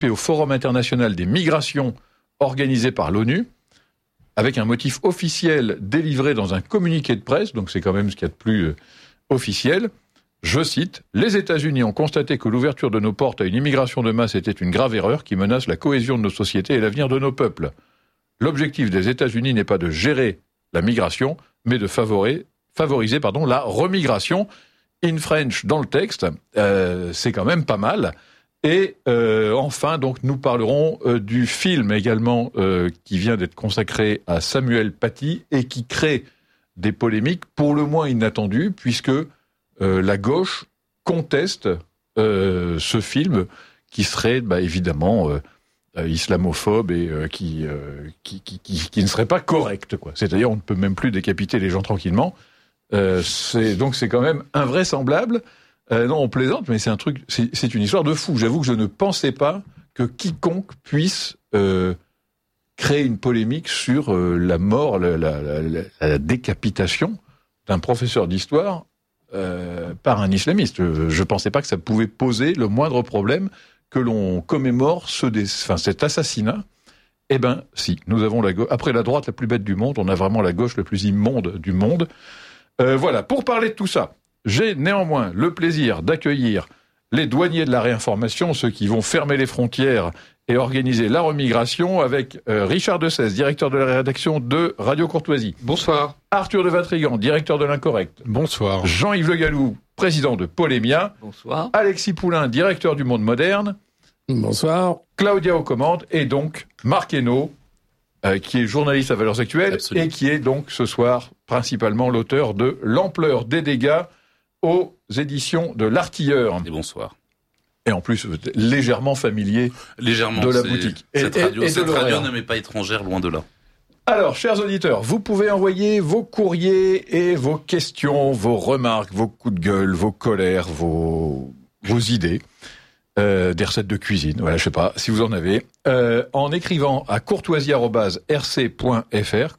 participé au Forum international des migrations organisé par l'ONU, avec un motif officiel délivré dans un communiqué de presse, donc c'est quand même ce qu'il y a de plus officiel. Je cite, « Les États-Unis ont constaté que l'ouverture de nos portes à une immigration de masse était une grave erreur qui menace la cohésion de nos sociétés et l'avenir de nos peuples. L'objectif des États-Unis n'est pas de gérer la migration, mais de favoriser la remigration. » In French, dans le texte, c'est quand même pas mal. Et enfin, donc, nous parlerons du film également qui vient d'être consacré à Samuel Paty et qui crée des polémiques pour le moins inattendues, puisque la gauche conteste ce film qui serait évidemment islamophobe et qui ne serait pas correct, quoi. C'est-à-dire on ne peut même plus décapiter les gens tranquillement. C'est quand même invraisemblable. Non, on plaisante, mais c'est une histoire de fou. J'avoue que je ne pensais pas que quiconque puisse créer une polémique sur la mort, la décapitation d'un professeur d'histoire par un islamiste. Je pensais pas que ça pouvait poser le moindre problème que l'on commémore cet assassinat. Eh ben, si, nous avons après la droite la plus bête du monde, on a vraiment la gauche la plus immonde du monde. Voilà, pour parler de tout ça, j'ai néanmoins le plaisir d'accueillir les douaniers de la réinformation, ceux qui vont fermer les frontières et organiser la remigration, avec Richard Dessès, directeur de la rédaction de Radio Courtoisie. Bonsoir. Arthur de Vatrigan, directeur de l'Incorrect. Bonsoir. Jean-Yves Le Gallou, président de Polémia. Bonsoir. Alexis Poulain, directeur du Monde Moderne. Bonsoir. Claudia aux commandes, et donc Marc Hainaut, qui est journaliste à Valeurs Actuelles. Absolument. Et qui est donc ce soir principalement l'auteur de L'ampleur des dégâts aux éditions de L'Artilleur. Et bonsoir. Et en plus, légèrement familier de la boutique. Cette radio ne m'est pas étrangère, loin de là. Alors, chers auditeurs, vous pouvez envoyer vos courriers et vos questions, vos remarques, vos coups de gueule, vos colères, vos idées. Des recettes de cuisine, voilà, je sais pas si vous en avez, en écrivant à courtoisie@rc.fr,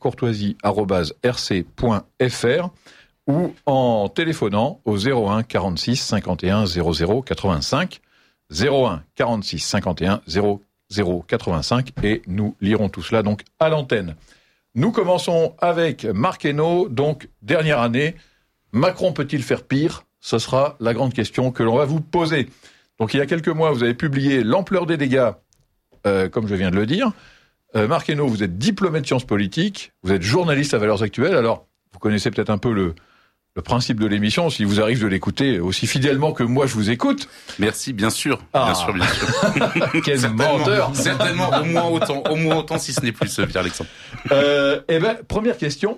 courtoisie@rc.fr, ou en téléphonant au 01 46 51 00 85, 01 46 51 00 85, et nous lirons tout cela donc à l'antenne. Nous commençons avec Marc Hainaut, donc dernière année. Macron peut-il faire pire ? Ce sera la grande question que l'on va vous poser. Donc il y a quelques mois, vous avez publié L'ampleur des dégâts, comme je viens de le dire. Marc Hainaut, vous êtes diplômé de sciences politiques, vous êtes journaliste à Valeurs Actuelles, alors vous connaissez peut-être un peu le principe de l'émission, s'il vous arrive de l'écouter aussi fidèlement que moi je vous écoute. Merci, bien sûr. Bien sûr. Quel menteur. Certainement, au moins autant si ce n'est plus, Pierre-Alexandre. Première question.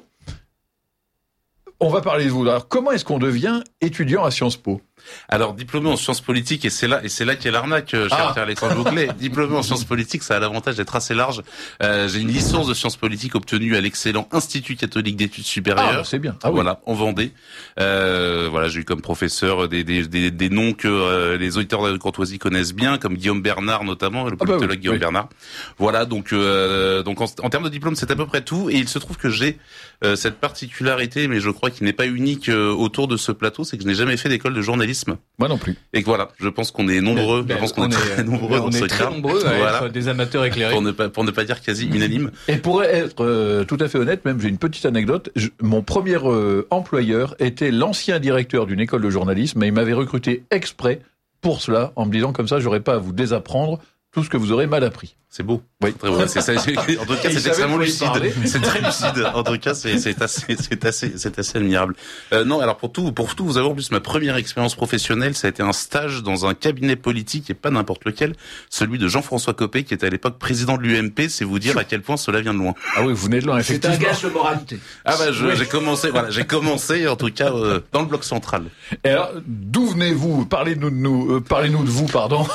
On va parler de vous. Alors, comment est-ce qu'on devient étudiant à Sciences Po ? Alors, diplômé en sciences politiques, et c'est là qu'est l'arnaque, cher Pierre-Alexandre Bouclet. Diplômé en sciences politiques, ça a l'avantage d'être assez large. J'ai une licence de sciences politiques obtenue à l'excellent Institut catholique d'études supérieures. C'est bien. Voilà, en Vendée. Voilà, j'ai eu comme professeur des noms que les auditeurs de Courtoisie connaissent bien, comme Guillaume Bernard notamment, le politologue Guillaume Bernard. Voilà, donc en termes de diplôme, c'est à peu près tout. Et il se trouve que j'ai cette particularité, mais je crois qu'il n'est pas unique autour de ce plateau, c'est que je n'ai jamais fait d'école de journalisme. Moi non plus. Et que voilà, je pense qu'on est nombreux. Je pense qu'on est très nombreux dans ce cas. On est très nombreux à être des amateurs éclairés. Pour ne pas dire quasi unanime. Et pour être tout à fait honnête, même j'ai une petite anecdote. Mon premier employeur était l'ancien directeur d'une école de journalisme, et il m'avait recruté exprès pour cela, en me disant comme ça, j'aurais pas à vous désapprendre tout ce que vous aurez mal appris. C'est beau. Oui. Très beau. En tout cas, c'est extrêmement lucide. C'est très lucide. En tout cas, c'est assez admirable. Non, alors pour tout vous avez en plus, ma première expérience professionnelle, ça a été un stage dans un cabinet politique, et pas n'importe lequel, celui de Jean-François Copé, qui était à l'époque président de l'UMP. C'est vous dire à quel point cela vient de loin. Ah oui, vous venez de loin, effectivement. C'est un gage de moralité. Ah bah, j'ai commencé, en tout cas, dans le bloc central. Et alors, d'où venez-vous? Parlez-nous de vous, pardon.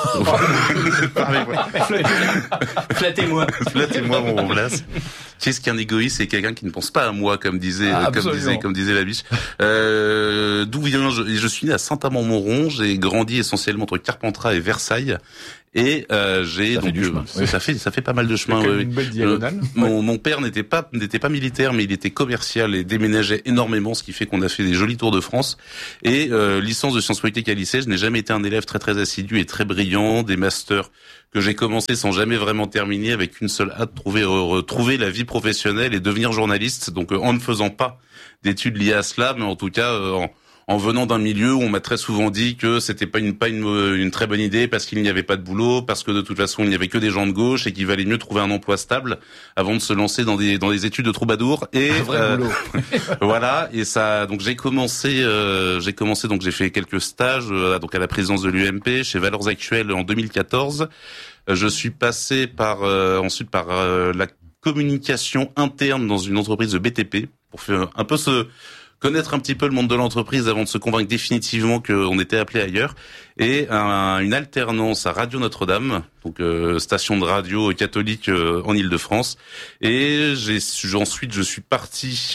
Flattez-moi, mon Blas. Qu'est-ce qu'un égoïste? C'est quelqu'un qui ne pense pas à moi, comme disait la biche. D'où je suis né à Saint-Amand-Montrond. J'ai grandi essentiellement entre Carpentras et Versailles. Et ça fait pas mal de chemin. Une belle diagonale. Mon père n'était pas militaire, mais il était commercial et déménageait énormément, ce qui fait qu'on a fait des jolis tours de France. Et licence de sciences politiques à lycée, je n'ai jamais été un élève très très assidu et très brillant. Des masters que j'ai commencé sans jamais vraiment terminer, avec une seule hâte, retrouver la vie professionnelle et devenir journaliste. Donc en ne faisant pas d'études liées à cela, mais en tout cas en venant d'un milieu où on m'a très souvent dit que c'était pas une très bonne idée parce qu'il n'y avait pas de boulot, parce que de toute façon il n'y avait que des gens de gauche et qu'il valait mieux trouver un emploi stable avant de se lancer dans des études de troubadour. Et un vrai boulot. voilà. Et ça, donc j'ai commencé donc j'ai fait quelques stages donc à la présidence de l'UMP, chez Valeurs Actuelles en 2014. Je suis passé ensuite par la communication interne dans une entreprise de BTP pour faire un peu connaître un petit peu le monde de l'entreprise avant de se convaincre définitivement qu'on était appelé ailleurs, et une alternance à Radio Notre-Dame, donc station de radio catholique en Île-de-France. Et ensuite je suis parti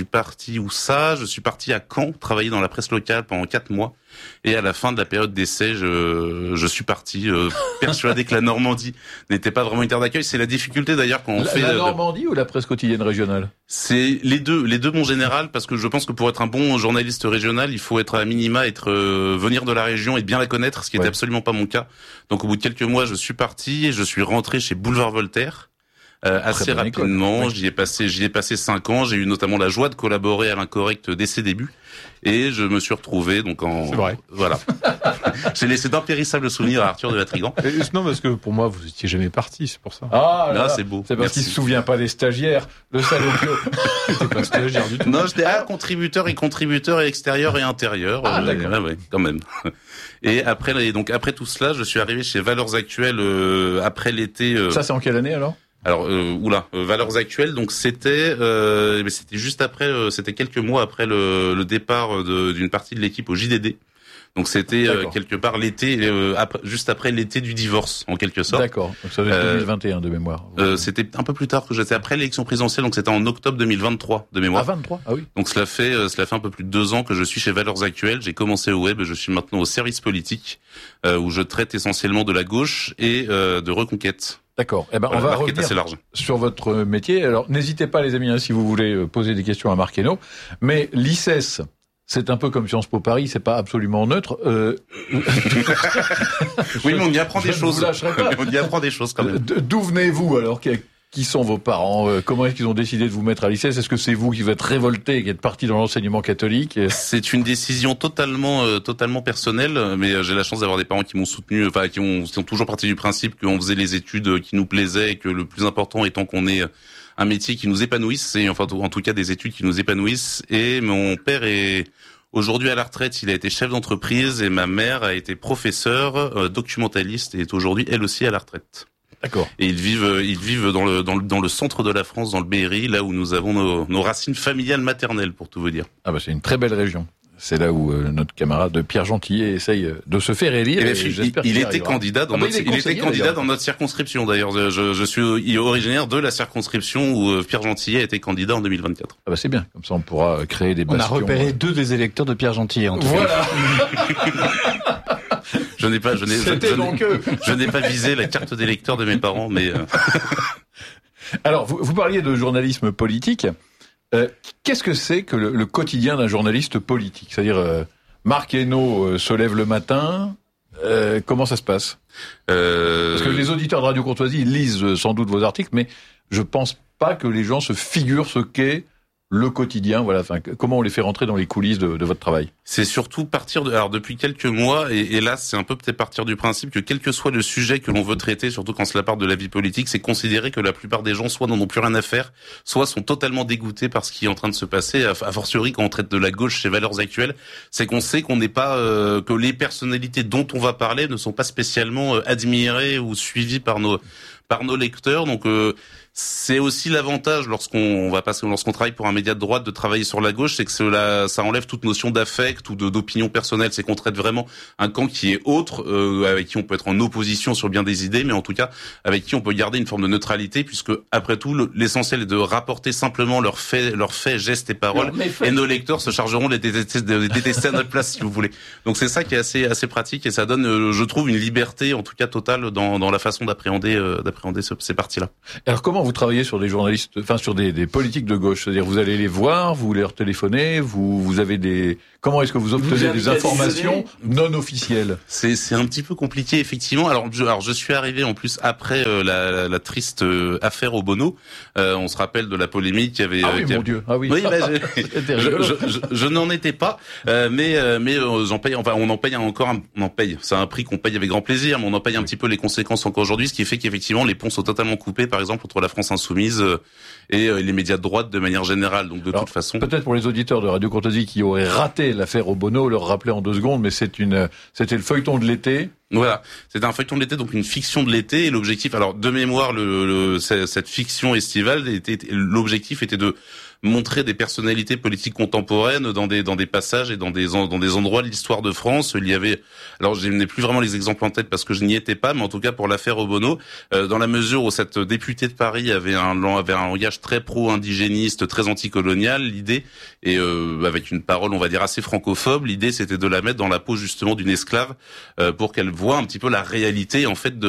à Caen, travailler dans la presse locale pendant 4 mois. Et à la fin de la période d'essai, je suis parti persuadé que la Normandie n'était pas vraiment une terre d'accueil. C'est la difficulté d'ailleurs quand on fait la Normandie ou la presse quotidienne régionale. C'est les deux mon général, parce que je pense que pour être un bon journaliste régional, il faut être à minima venir de la région et bien la connaître, ce qui n'était absolument pas mon cas. Donc au bout de quelques mois, je suis parti et je suis rentré chez Boulevard Voltaire. Assez rapidement, oui. J'y ai passé 5 ans. J'ai eu notamment la joie de collaborer à l'Incorrect dès ses débuts, et je me suis retrouvé donc C'est vrai. Voilà. J'ai laissé d'impérissables souvenirs à Arthur de Vatrigan. Non, parce que pour moi, vous étiez jamais parti, c'est pour ça. Ah là, c'est beau. C'est parce qu'il se souvient pas des stagiaires. Le salopio. J'étais pas stagiaire du tout. Non, j'étais contributeur et extérieur et intérieur. Ah d'accord. Ouais, quand même. Et après tout cela, je suis arrivé chez Valeurs Actuelles après l'été. Ça, c'est en quelle année alors? Alors, Valeurs Actuelles, donc c'était juste après, c'était quelques mois après le départ d'une partie de l'équipe au JDD. Donc c'était quelque part l'été, juste après l'été du divorce, en quelque sorte. D'accord. Donc ça va être 2021 de mémoire. C'était un peu plus tard que j'étais après l'élection présidentielle, donc c'était en octobre 2023 de mémoire. Ah 23. Ah oui. Donc cela fait un peu plus de 2 ans que je suis chez Valeurs Actuelles. J'ai commencé au web, et je suis maintenant au service politique, où je traite essentiellement de la gauche et de reconquête. D'accord. Eh ben, on va revenir sur votre métier. Alors, n'hésitez pas, les amis, si vous voulez poser des questions à Marc Hainaut. Mais l'ICES, c'est un peu comme Sciences Po Paris, c'est pas absolument neutre. Oui, mais on y apprend des choses. On y apprend des choses quand même. D'où venez-vous alors? Qui sont vos parents? Comment est-ce qu'ils ont décidé de vous mettre à l'ICES? Est-ce que c'est vous qui vous êtes révolté, qui êtes parti dans l'enseignement catholique? C'est une décision totalement personnelle, mais j'ai la chance d'avoir des parents qui m'ont soutenu, qui sont toujours partis du principe qu'on faisait les études qui nous plaisaient, et que le plus important étant qu'on ait un métier qui nous épanouisse, et enfin en tout cas des études qui nous épanouissent. Et mon père est aujourd'hui à la retraite, il a été chef d'entreprise, et ma mère a été professeure, documentaliste, et est aujourd'hui elle aussi à la retraite. D'accord. Et ils vivent dans le centre de la France, dans le Berry, là où nous avons nos racines familiales maternelles, pour tout vous dire. Ah bah c'est une très belle région. C'est là où notre camarade Pierre Gentillet essaye de se faire élire. Il était candidat dans notre circonscription d'ailleurs. Je suis originaire de la circonscription où Pierre Gentillet a été candidat en 2024. Ah bah c'est bien, comme ça on pourra créer des bastions. On a repéré 2 des électeurs de Pierre Gentillet en tout cas. Voilà. Je n'ai pas visé la carte d'électeur de mes parents, mais. Alors, vous parliez de journalisme politique. Qu'est-ce que c'est que le quotidien d'un journaliste politique? C'est-à-dire, Marc Hainaut se lève le matin. Comment ça se passe? Parce que les auditeurs de Radio Courtoisie lisent sans doute vos articles, mais je pense pas que les gens se figurent ce qu'est le quotidien, voilà. Enfin, comment on les fait rentrer dans les coulisses de votre travail? C'est surtout alors depuis quelques mois, et là c'est un peu peut-être partir du principe que quel que soit le sujet que l'on veut traiter, surtout quand cela part de la vie politique, c'est considérer que la plupart des gens soit n'en ont plus rien à faire, soit sont totalement dégoûtés par ce qui est en train de se passer. A fortiori quand on traite de la gauche chez Valeurs Actuelles, c'est qu'on sait qu'on n'est pas que les personnalités dont on va parler ne sont pas spécialement admirées ou suivies par nos lecteurs. Donc c'est aussi l'avantage lorsqu'on travaille pour un média de droite de travailler sur la gauche, c'est que ça enlève toute notion d'affect ou d'opinion personnelle. C'est qu'on traite vraiment un camp qui est autre, avec qui on peut être en opposition sur bien des idées, mais en tout cas avec qui on peut garder une forme de neutralité, puisque après tout l'essentiel est de rapporter simplement leurs faits, gestes et paroles, et nos lecteurs se chargeront de les détester à notre place, si vous voulez. Donc c'est ça qui est assez pratique, et ça donne, je trouve, une liberté en tout cas totale dans la façon d'appréhender ces parties-là. Alors comment vous travaillez sur des journalistes, enfin sur des politiques de gauche? C'est-à-dire vous allez les voir, vous leur téléphonez, vous avez Comment est-ce que vous obtenez des informations non officielles? C'est un petit peu compliqué, effectivement. Alors je suis arrivé en plus après la triste affaire Obono. On se rappelle de la polémique qui avait. Ah oui, mon Dieu. Ah oui. Oui, je n'en étais pas, mais j'en paye. Enfin, on en paye encore. On en paye. C'est un prix qu'on paye avec grand plaisir, mais on en paye un petit peu les conséquences encore aujourd'hui, ce qui fait qu'effectivement les ponts sont totalement coupés, par exemple entre la France insoumise et les médias de droite de manière générale. Donc toute façon. Peut-être pour les auditeurs de Radio Courtoisie qui auraient raté l'affaire Obono, leur rappeler en 2 secondes, mais c'était le feuilleton de l'été. Voilà, c'était un feuilleton de l'été, donc une fiction de l'été, et l'objectif, alors de mémoire, cette fiction estivale l'objectif était de montrer des personnalités politiques contemporaines dans des passages et dans des endroits de l'histoire de France. Il y avait, alors je n'ai plus vraiment les exemples en tête parce que je n'y étais pas, mais en tout cas pour l'affaire Obono, dans la mesure où cette députée de Paris avait un langage très pro-indigéniste, très anticolonial, l'idée, et avec une parole on va dire assez francophobe, l'idée c'était de la mettre dans la peau justement d'une esclave pour qu'elle voit un petit peu la réalité en fait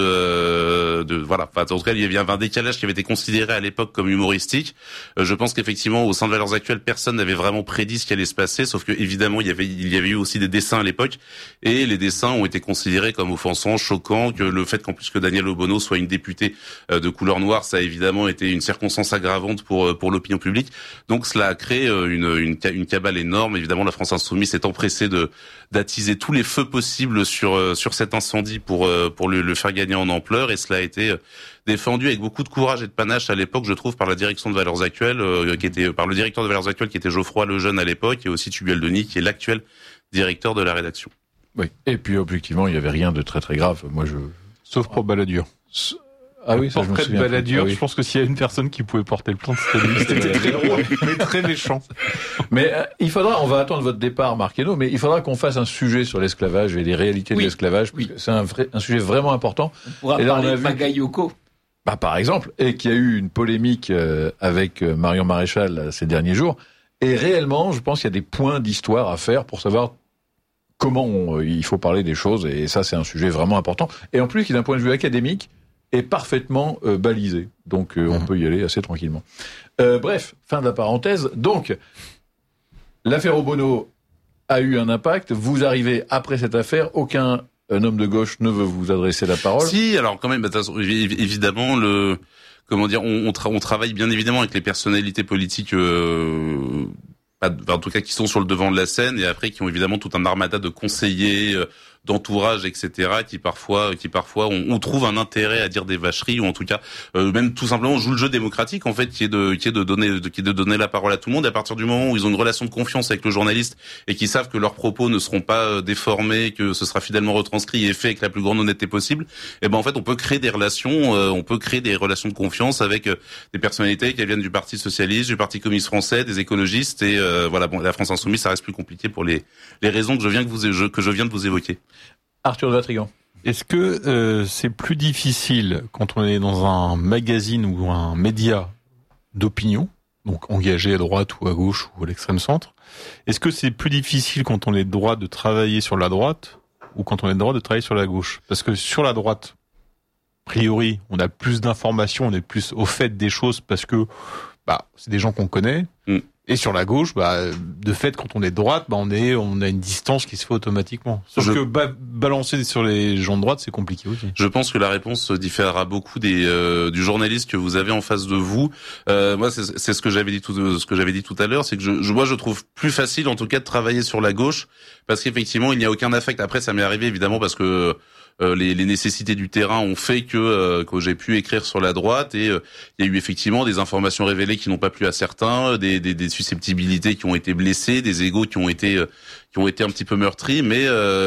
de voilà. Enfin, en tout cas il y avait un décalage qui avait été considéré à l'époque comme humoristique. Je pense qu'effectivement au sein de Valeurs Actuelles, personne n'avait vraiment prédit ce qui allait se passer, sauf que évidemment il y avait eu aussi des dessins à l'époque, et les dessins ont été considérés comme offensants, choquants, que le fait qu'en plus que Danielle Obono soit une députée de couleur noire, ça a évidemment été une circonstance aggravante pour l'opinion publique. Donc cela a créé une cabale énorme. Évidemment, la France insoumise s'est empressée d'attiser tous les feux possibles sur cet incendie pour le faire gagner en ampleur, et cela a été défendu avec beaucoup de courage et de panache à l'époque, je trouve, par la direction de Valeurs Actuelles, par le directeur de Valeurs Actuelles qui était Geoffroy Lejeune à l'époque, et aussi Tugdual Denis qui est l'actuel directeur de la rédaction. Oui. Et puis objectivement, il n'y avait rien de très très grave. Sauf pour Balladur. Ah oui, ça je me Portrait de souviens. Balladur, Ah oui. je pense que s'il y a une personne qui pouvait porter le plainte, c'était lui. C'était très drôle, mais très méchant. Mais on va attendre votre départ, Marc Hainaut, mais il faudra qu'on fasse un sujet sur l'esclavage et les réalités de l'esclavage. Oui. C'est un sujet vraiment important. On pourra Et là, parler on a de vu Bagayoko. par exemple, et qu'il y a eu une polémique avec Marion Maréchal ces derniers jours. Et réellement, je pense qu'il y a des points d'histoire à faire pour savoir comment il faut parler des choses. Et ça, c'est un sujet vraiment important. Et en plus, qui d'un point de vue académique, est parfaitement balisé. Donc, on peut y aller assez tranquillement. Bref, fin de la parenthèse. Donc, l'affaire Obono a eu un impact. Vous arrivez après cette affaire. Aucun homme de gauche ne veut vous adresser la parole. Si, alors quand même, évidemment, on travaille bien évidemment avec les personnalités politiques, en tout cas qui sont sur le devant de la scène, et après qui ont évidemment tout un armada de conseillers, d'entourage, etc., qui parfois on trouve un intérêt à dire des vacheries, ou en tout cas même tout simplement on joue le jeu démocratique en fait, qui est de donner la parole à tout le monde. Et à partir du moment où ils ont une relation de confiance avec le journaliste et qu'ils savent que leurs propos ne seront pas déformés, que ce sera fidèlement retranscrit et fait avec la plus grande honnêteté possible, et ben en fait on peut créer des relations, de confiance avec des personnalités qui viennent du Parti socialiste, du Parti communiste français, des écologistes, et voilà. Bon, la France insoumise, ça reste plus compliqué pour les raisons que je viens de vous évoquer. Arthur de Vatrigan. Est-ce que c'est plus difficile quand on est dans un magazine ou un média d'opinion, donc engagé à droite ou à gauche ou à l'extrême centre? Est-ce que c'est plus difficile quand on est de droite de travailler sur la droite ou quand on est de droite de travailler sur la gauche? Parce que sur la droite, a priori, on a plus d'informations, on est plus au fait des choses parce que c'est des gens qu'on connaît. Et sur la gauche, de fait, quand on est de droite, on a une distance qui se fait automatiquement. Sauf que balancer sur les gens de droite, c'est compliqué aussi. Je pense que la réponse différera beaucoup du journaliste que vous avez en face de vous. Moi, c'est ce que j'avais dit tout à l'heure, c'est que je trouve plus facile, en tout cas, de travailler sur la gauche, parce qu'effectivement, il n'y a aucun affect. Après, ça m'est arrivé évidemment parce que les nécessités du terrain ont fait que j'ai pu écrire sur la droite, et il y a eu effectivement des informations révélées qui n'ont pas plu à certains, des susceptibilités qui ont été blessées, des égos qui ont été un petit peu meurtris, mais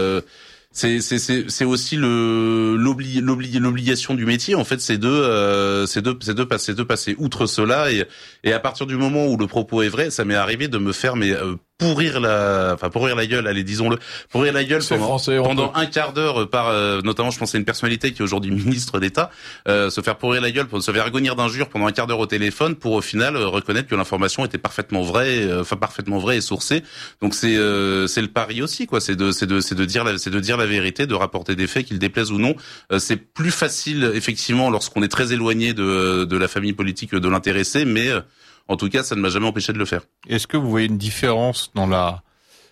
c'est aussi l'obligation du métier en fait, c'est de passer outre cela, et à partir du moment où le propos est vrai, ça m'est arrivé de me faire pourrir la gueule, allez, disons-le, pourrir la gueule pendant un quart d'heure par, notamment, je pense à une personnalité qui est aujourd'hui ministre d'État, se faire pourrir la gueule, se faire agonir d'injures pendant un quart d'heure au téléphone pour au final reconnaître que l'information était parfaitement vraie et sourcée. Donc c'est le pari aussi, quoi. C'est de dire la vérité, de rapporter des faits, qu'ils déplaisent ou non. C'est plus facile, effectivement, lorsqu'on est très éloigné de la famille politique de l'intéressé, mais en tout cas, ça ne m'a jamais empêché de le faire. Est-ce que vous voyez une différence dans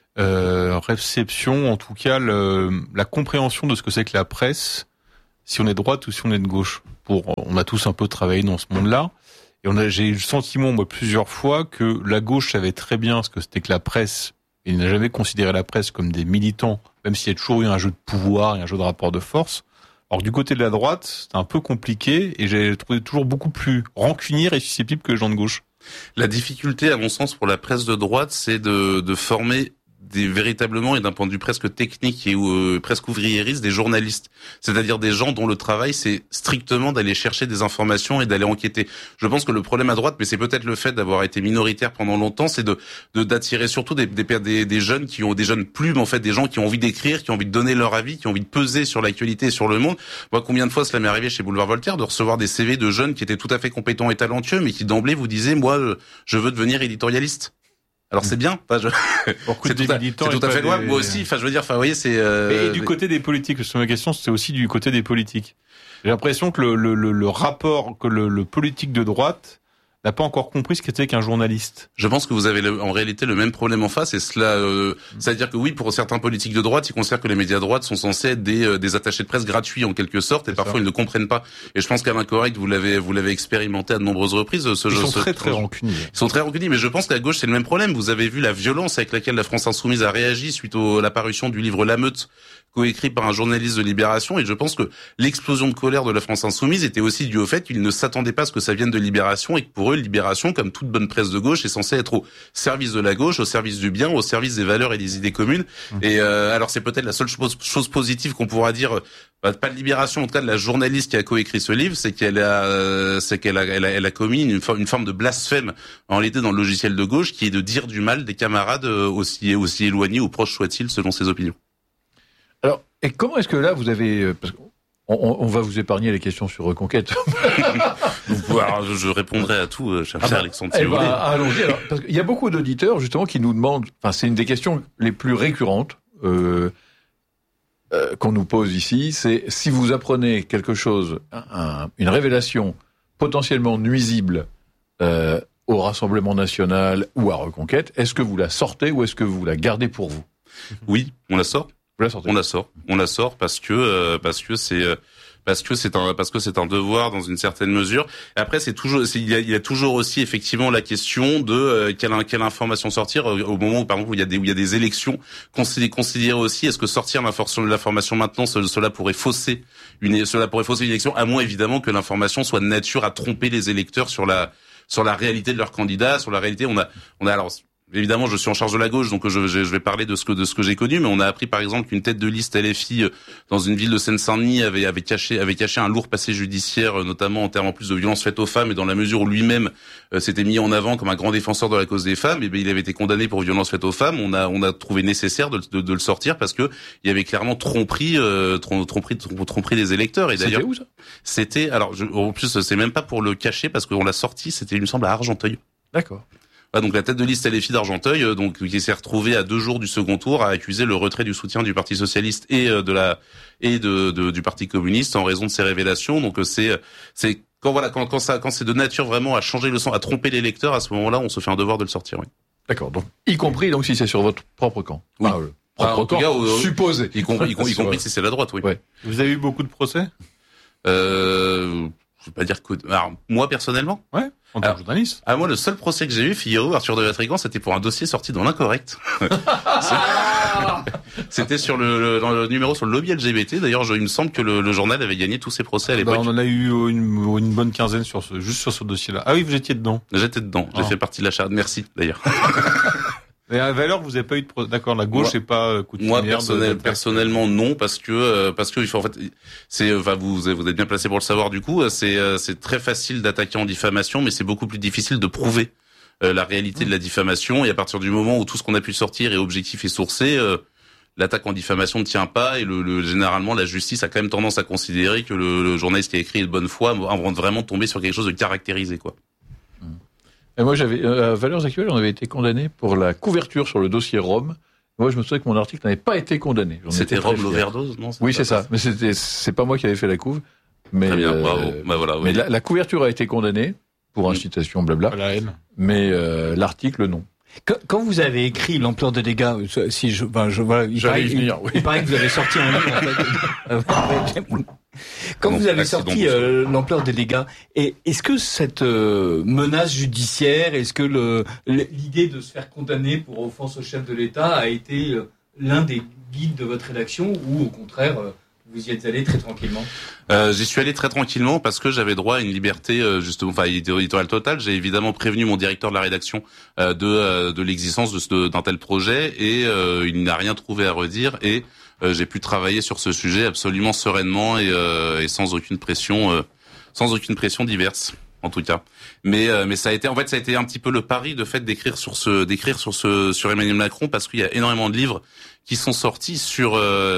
réception, en tout cas la compréhension de ce que c'est que la presse, si on est de droite ou si on est de gauche. On a tous un peu travaillé dans ce monde-là, et j'ai eu le sentiment, moi, plusieurs fois, que la gauche savait très bien ce que c'était que la presse, et n'a jamais considéré la presse comme des militants, même s'il y a toujours eu un jeu de pouvoir et un jeu de rapport de force. Alors que du côté de la droite, c'était un peu compliqué, et j'ai trouvé toujours beaucoup plus rancunier et susceptible que les gens de gauche. La difficulté, à mon sens, pour la presse de droite, c'est de former véritablement, et d'un point de vue presque technique et presque ouvriériste, des journalistes. C'est-à-dire des gens dont le travail, c'est strictement d'aller chercher des informations et d'aller enquêter. Je pense que le problème à droite, mais c'est peut-être le fait d'avoir été minoritaire pendant longtemps, c'est d'attirer surtout des jeunes qui ont des jeunes plumes, en fait, des gens qui ont envie d'écrire, qui ont envie de donner leur avis, qui ont envie de peser sur l'actualité et sur le monde. Moi, combien de fois cela m'est arrivé chez Boulevard Voltaire de recevoir des CV de jeunes qui étaient tout à fait compétents et talentueux, mais qui d'emblée vous disaient, moi, je veux devenir éditorialiste. Alors c'est bien, c'est tout à fait loin. Moi aussi, je veux dire, vous voyez, c'est. Et du côté des politiques, ma question, c'est aussi du côté des politiques. J'ai l'impression que le rapport, que le politique de droite n'a pas encore compris ce qu'était qu'un journaliste. Je pense que vous avez en réalité le même problème en face, et cela, c'est-à-dire que oui, pour certains politiques de droite, ils considèrent que les médias de droite sont censés être des attachés de presse gratuits en quelque sorte, et parfois ils ne comprennent pas. Et je pense qu'Alain Correct, vous l'avez expérimenté à de nombreuses reprises. Ils sont très rancuniers. Ils sont très rancuniers, mais je pense qu'à gauche c'est le même problème. Vous avez vu la violence avec laquelle la France Insoumise a réagi suite à la parution du livre La Meute, coécrit par un journaliste de Libération, et je pense que l'explosion de colère de la France Insoumise était aussi due au fait qu'ils ne s'attendaient pas à ce que ça vienne de Libération, et que pour eux, Libération, comme toute bonne presse de gauche, est censée être au service de la gauche, au service du bien, au service des valeurs et des idées communes. Et alors c'est peut-être la seule chose positive qu'on pourra dire, pas de Libération, en tout cas de la journaliste qui a coécrit ce livre, c'est qu'elle a commis une forme de blasphème en réalité dans le logiciel de gauche, qui est de dire du mal des camarades aussi éloignés ou proches soient-ils selon ses opinions. Alors, et comment est-ce que là, vous avez... Parce qu'on va vous épargner les questions sur Reconquête. Je répondrai à tout, cher Alexandre. Allons-y. Alors, parce qu'il y a beaucoup d'auditeurs, justement, qui nous demandent... Enfin, c'est une des questions les plus récurrentes qu'on nous pose ici. C'est si vous apprenez quelque chose, une révélation potentiellement nuisible au Rassemblement National ou à Reconquête, est-ce que vous la sortez ou est-ce que vous la gardez pour vous ? Oui, on la sort. On la sort parce que c'est un devoir dans une certaine mesure. Et après, il y a toujours aussi effectivement la question de quelle information sortir au moment où, par exemple, où il y a des élections. Considérer aussi, est-ce que sortir l'information maintenant, cela pourrait fausser une élection, à moins évidemment que l'information soit de nature à tromper les électeurs sur la réalité de leur candidat, sur la réalité. On a alors. Évidemment, je suis en charge de la gauche, donc je vais parler de ce que j'ai connu, mais on a appris par exemple qu'une tête de liste LFI dans une ville de Seine-Saint-Denis avait caché un lourd passé judiciaire, notamment en termes en plus de violences faites aux femmes, et dans la mesure où lui-même s'était mis en avant comme un grand défenseur de la cause des femmes, et bien il avait été condamné pour violences faites aux femmes. On a trouvé nécessaire de le sortir parce que il y avait clairement tromperie des électeurs. Et d'ailleurs, c'était où ça ? C'était en plus c'est même pas pour le cacher parce qu'on l'a sorti, c'était il me semble à Argenteuil. D'accord. Donc la tête de liste LFI d'Argenteuil, qui s'est retrouvée à 2 jours du second tour à accuser le retrait du soutien du Parti socialiste et du Parti communiste en raison de ces révélations. Donc c'est quand c'est de nature vraiment à changer le sens, à tromper les lecteurs, à ce moment-là, on se fait un devoir de le sortir. Oui. D'accord. Donc y compris si c'est sur votre propre camp. Oui. En tout cas, supposé. Y compris si c'est la droite. Oui. Ouais. Vous avez eu beaucoup de procès ? Je vais pas dire que... Alors, moi, personnellement? Ouais, en tant que journaliste. Moi, le seul procès que j'ai eu, figurez-vous, Arthur de Vatrigan, c'était pour un dossier sorti dans l'Incorrect. C'était sur dans le numéro sur le lobby LGBT. D'ailleurs, il me semble que le journal avait gagné tous ses procès à l'époque. On en a eu une bonne quinzaine juste sur ce dossier-là. Ah oui, vous étiez dedans. J'étais dedans. J'ai fait partie de la charade. Merci, d'ailleurs. Et à Valeur, vous n'avez pas eu de d'accord, la gauche n'est pas coutumière. Moi, personnellement, non, parce que en fait, vous êtes bien placé pour le savoir du coup, c'est très facile d'attaquer en diffamation, mais c'est beaucoup plus difficile de prouver la réalité de la diffamation. Et à partir du moment où tout ce qu'on a pu sortir est objectif et sourcé, l'attaque en diffamation ne tient pas. Et généralement, la justice a quand même tendance à considérer que le journaliste qui a écrit est de bonne foi avant de vraiment tomber sur quelque chose de caractérisé, quoi. Et moi, à Valeurs Actuelles, on avait été condamné pour la couverture sur le dossier Rome. Moi, je me souviens que mon article n'avait pas été condamné. C'était Rome l'overdose, non? Oui, c'est ça. Mais c'est pas moi qui avais fait la couve. Mais, très bien, bravo. Voilà, oui. Mais la couverture a été condamnée pour incitation, blabla. La haine. Mais l'article, non. Quand vous avez écrit l'ampleur des dégâts, voilà, il paraît que vous avez sorti un livre. En fait. Quand vous avez sorti l'ampleur des dégâts, est-ce que cette menace judiciaire, est-ce que l'idée de se faire condamner pour offense au chef de l'État a été l'un des guides de votre rédaction, ou au contraire vous y êtes allé très tranquillement? J'y suis allé très tranquillement parce que j'avais droit à une liberté justement, éditoriale totale. J'ai évidemment prévenu mon directeur de la rédaction de l'existence d'un tel projet et il n'a rien trouvé à redire et j'ai pu travailler sur ce sujet absolument sereinement et sans aucune pression diverse en tout cas. Mais ça a été un petit peu le pari de fait d'écrire sur Emmanuel Macron parce qu'il y a énormément de livres qui sont sortis sur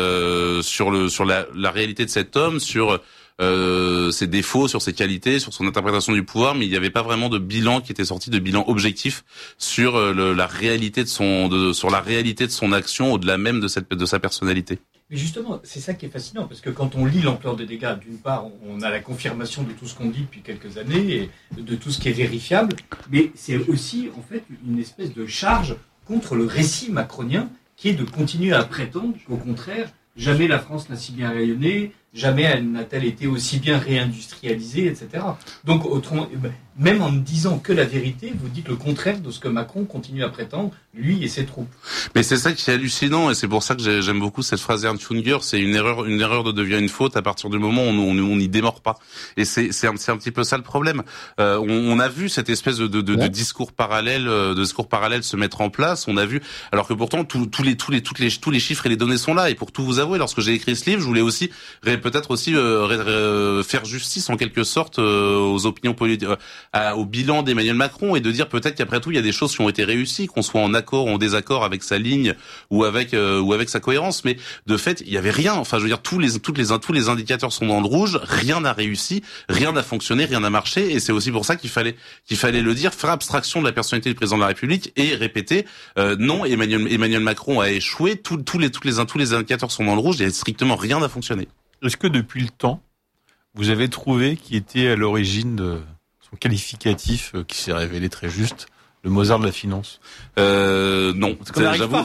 la réalité de cet homme, sur ses défauts, sur ses qualités, sur son interprétation du pouvoir, mais il n'y avait pas vraiment de bilan qui était sorti, de bilan objectif sur la réalité sur la réalité de son action au-delà même de sa personnalité. Mais justement, c'est ça qui est fascinant, parce que quand on lit l'ampleur des dégâts, d'une part, on a la confirmation de tout ce qu'on dit depuis quelques années, et de tout ce qui est vérifiable, mais c'est aussi, en fait, une espèce de charge contre le récit macronien, qui est de continuer à prétendre qu'au contraire, jamais la France n'a si bien rayonné, jamais elle n'a-t-elle été aussi bien réindustrialisée, etc. Donc, même en disant que la vérité, vous dites le contraire de ce que Macron continue à prétendre, lui et ses troupes. Mais c'est ça qui est hallucinant, et c'est pour ça que j'aime beaucoup cette phrase d'Ernst Junger, c'est une erreur devient une faute à partir du moment où on n'y démord pas. Et c'est un petit peu ça le problème. On a vu cette espèce de discours parallèle, se mettre en place. On a vu, alors que pourtant tous les chiffres et les données sont là. Et pour tout vous avouer, lorsque j'ai écrit ce livre, je voulais aussi peut-être aussi faire justice en quelque sorte aux opinions politiques, au bilan d'Emmanuel Macron, et de dire peut-être qu'après tout il y a des choses qui ont été réussies, qu'on soit en accord ou en désaccord avec sa ligne ou avec sa cohérence, mais de fait il y avait rien. Enfin, je veux dire, tous les indicateurs sont dans le rouge, rien n'a réussi, rien n'a fonctionné, rien n'a marché, et c'est aussi pour ça qu'il fallait le dire, faire abstraction de la personnalité du président de la République et répéter non, Emmanuel Macron a échoué, tous les indicateurs sont dans le rouge, il y a strictement rien n'a fonctionné. Est-ce que depuis le temps, vous avez trouvé qui était à l'origine de son qualificatif qui s'est révélé très juste, le Mozart de la finance? Non. J'avoue,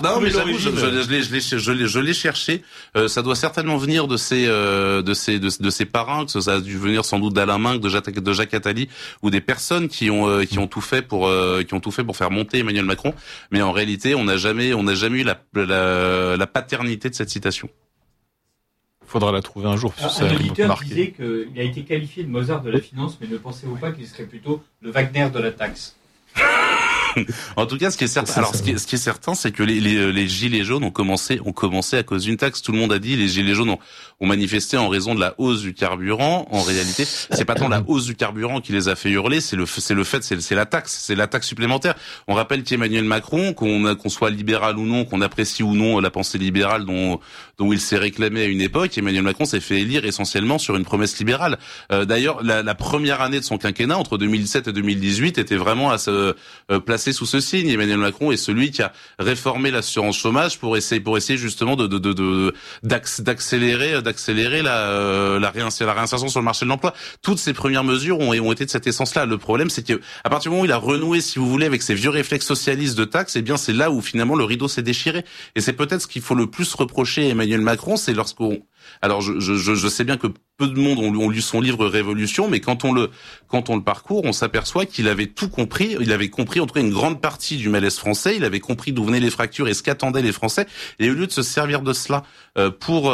je l'ai cherché. Ça doit certainement venir de ses parrains, que ça a dû venir sans doute d'Alain Minc, de Jacques Attali, ou des personnes qui ont tout fait pour faire monter Emmanuel Macron. Mais en réalité, on n'a jamais eu la paternité de cette citation. Faudra la trouver un jour. Un auditeur disait qu'il a été qualifié de Mozart de la finance, mais ne pensez-vous pas qu'il serait plutôt le Wagner de la taxe? En tout cas, ce qui est certain, c'est que les gilets jaunes ont commencé à cause d'une taxe. Tout le monde a dit, les gilets jaunes ont manifesté en raison de la hausse du carburant. En réalité, c'est pas tant la hausse du carburant qui les a fait hurler, c'est la taxe supplémentaire. On rappelle qu'Emmanuel Macron, qu'on soit libéral ou non, qu'on apprécie ou non la pensée libérale dont il s'est réclamé à une époque, Emmanuel Macron s'est fait élire essentiellement sur une promesse libérale. D'ailleurs, la première année de son quinquennat, entre 2007 et 2018, était vraiment à se placer sous ce signe. Emmanuel Macron est celui qui a réformé l'assurance chômage pour essayer justement d'accélérer la réinsertion sur le marché de l'emploi. Toutes ces premières mesures ont été de cette essence-là. Le problème, c'est que à partir du moment où il a renoué, si vous voulez, avec ses vieux réflexes socialistes de taxes, eh bien c'est là où finalement le rideau s'est déchiré. Et c'est peut-être ce qu'il faut le plus reprocher à Emmanuel Macron, c'est alors je sais bien que peu de monde ont lu son livre Révolution, mais quand on le parcourt, on s'aperçoit qu'il avait tout compris. Il avait compris en tout cas une grande partie du malaise français. Il avait compris d'où venaient les fractures et ce qu'attendaient les Français. Et au lieu de se servir de cela pour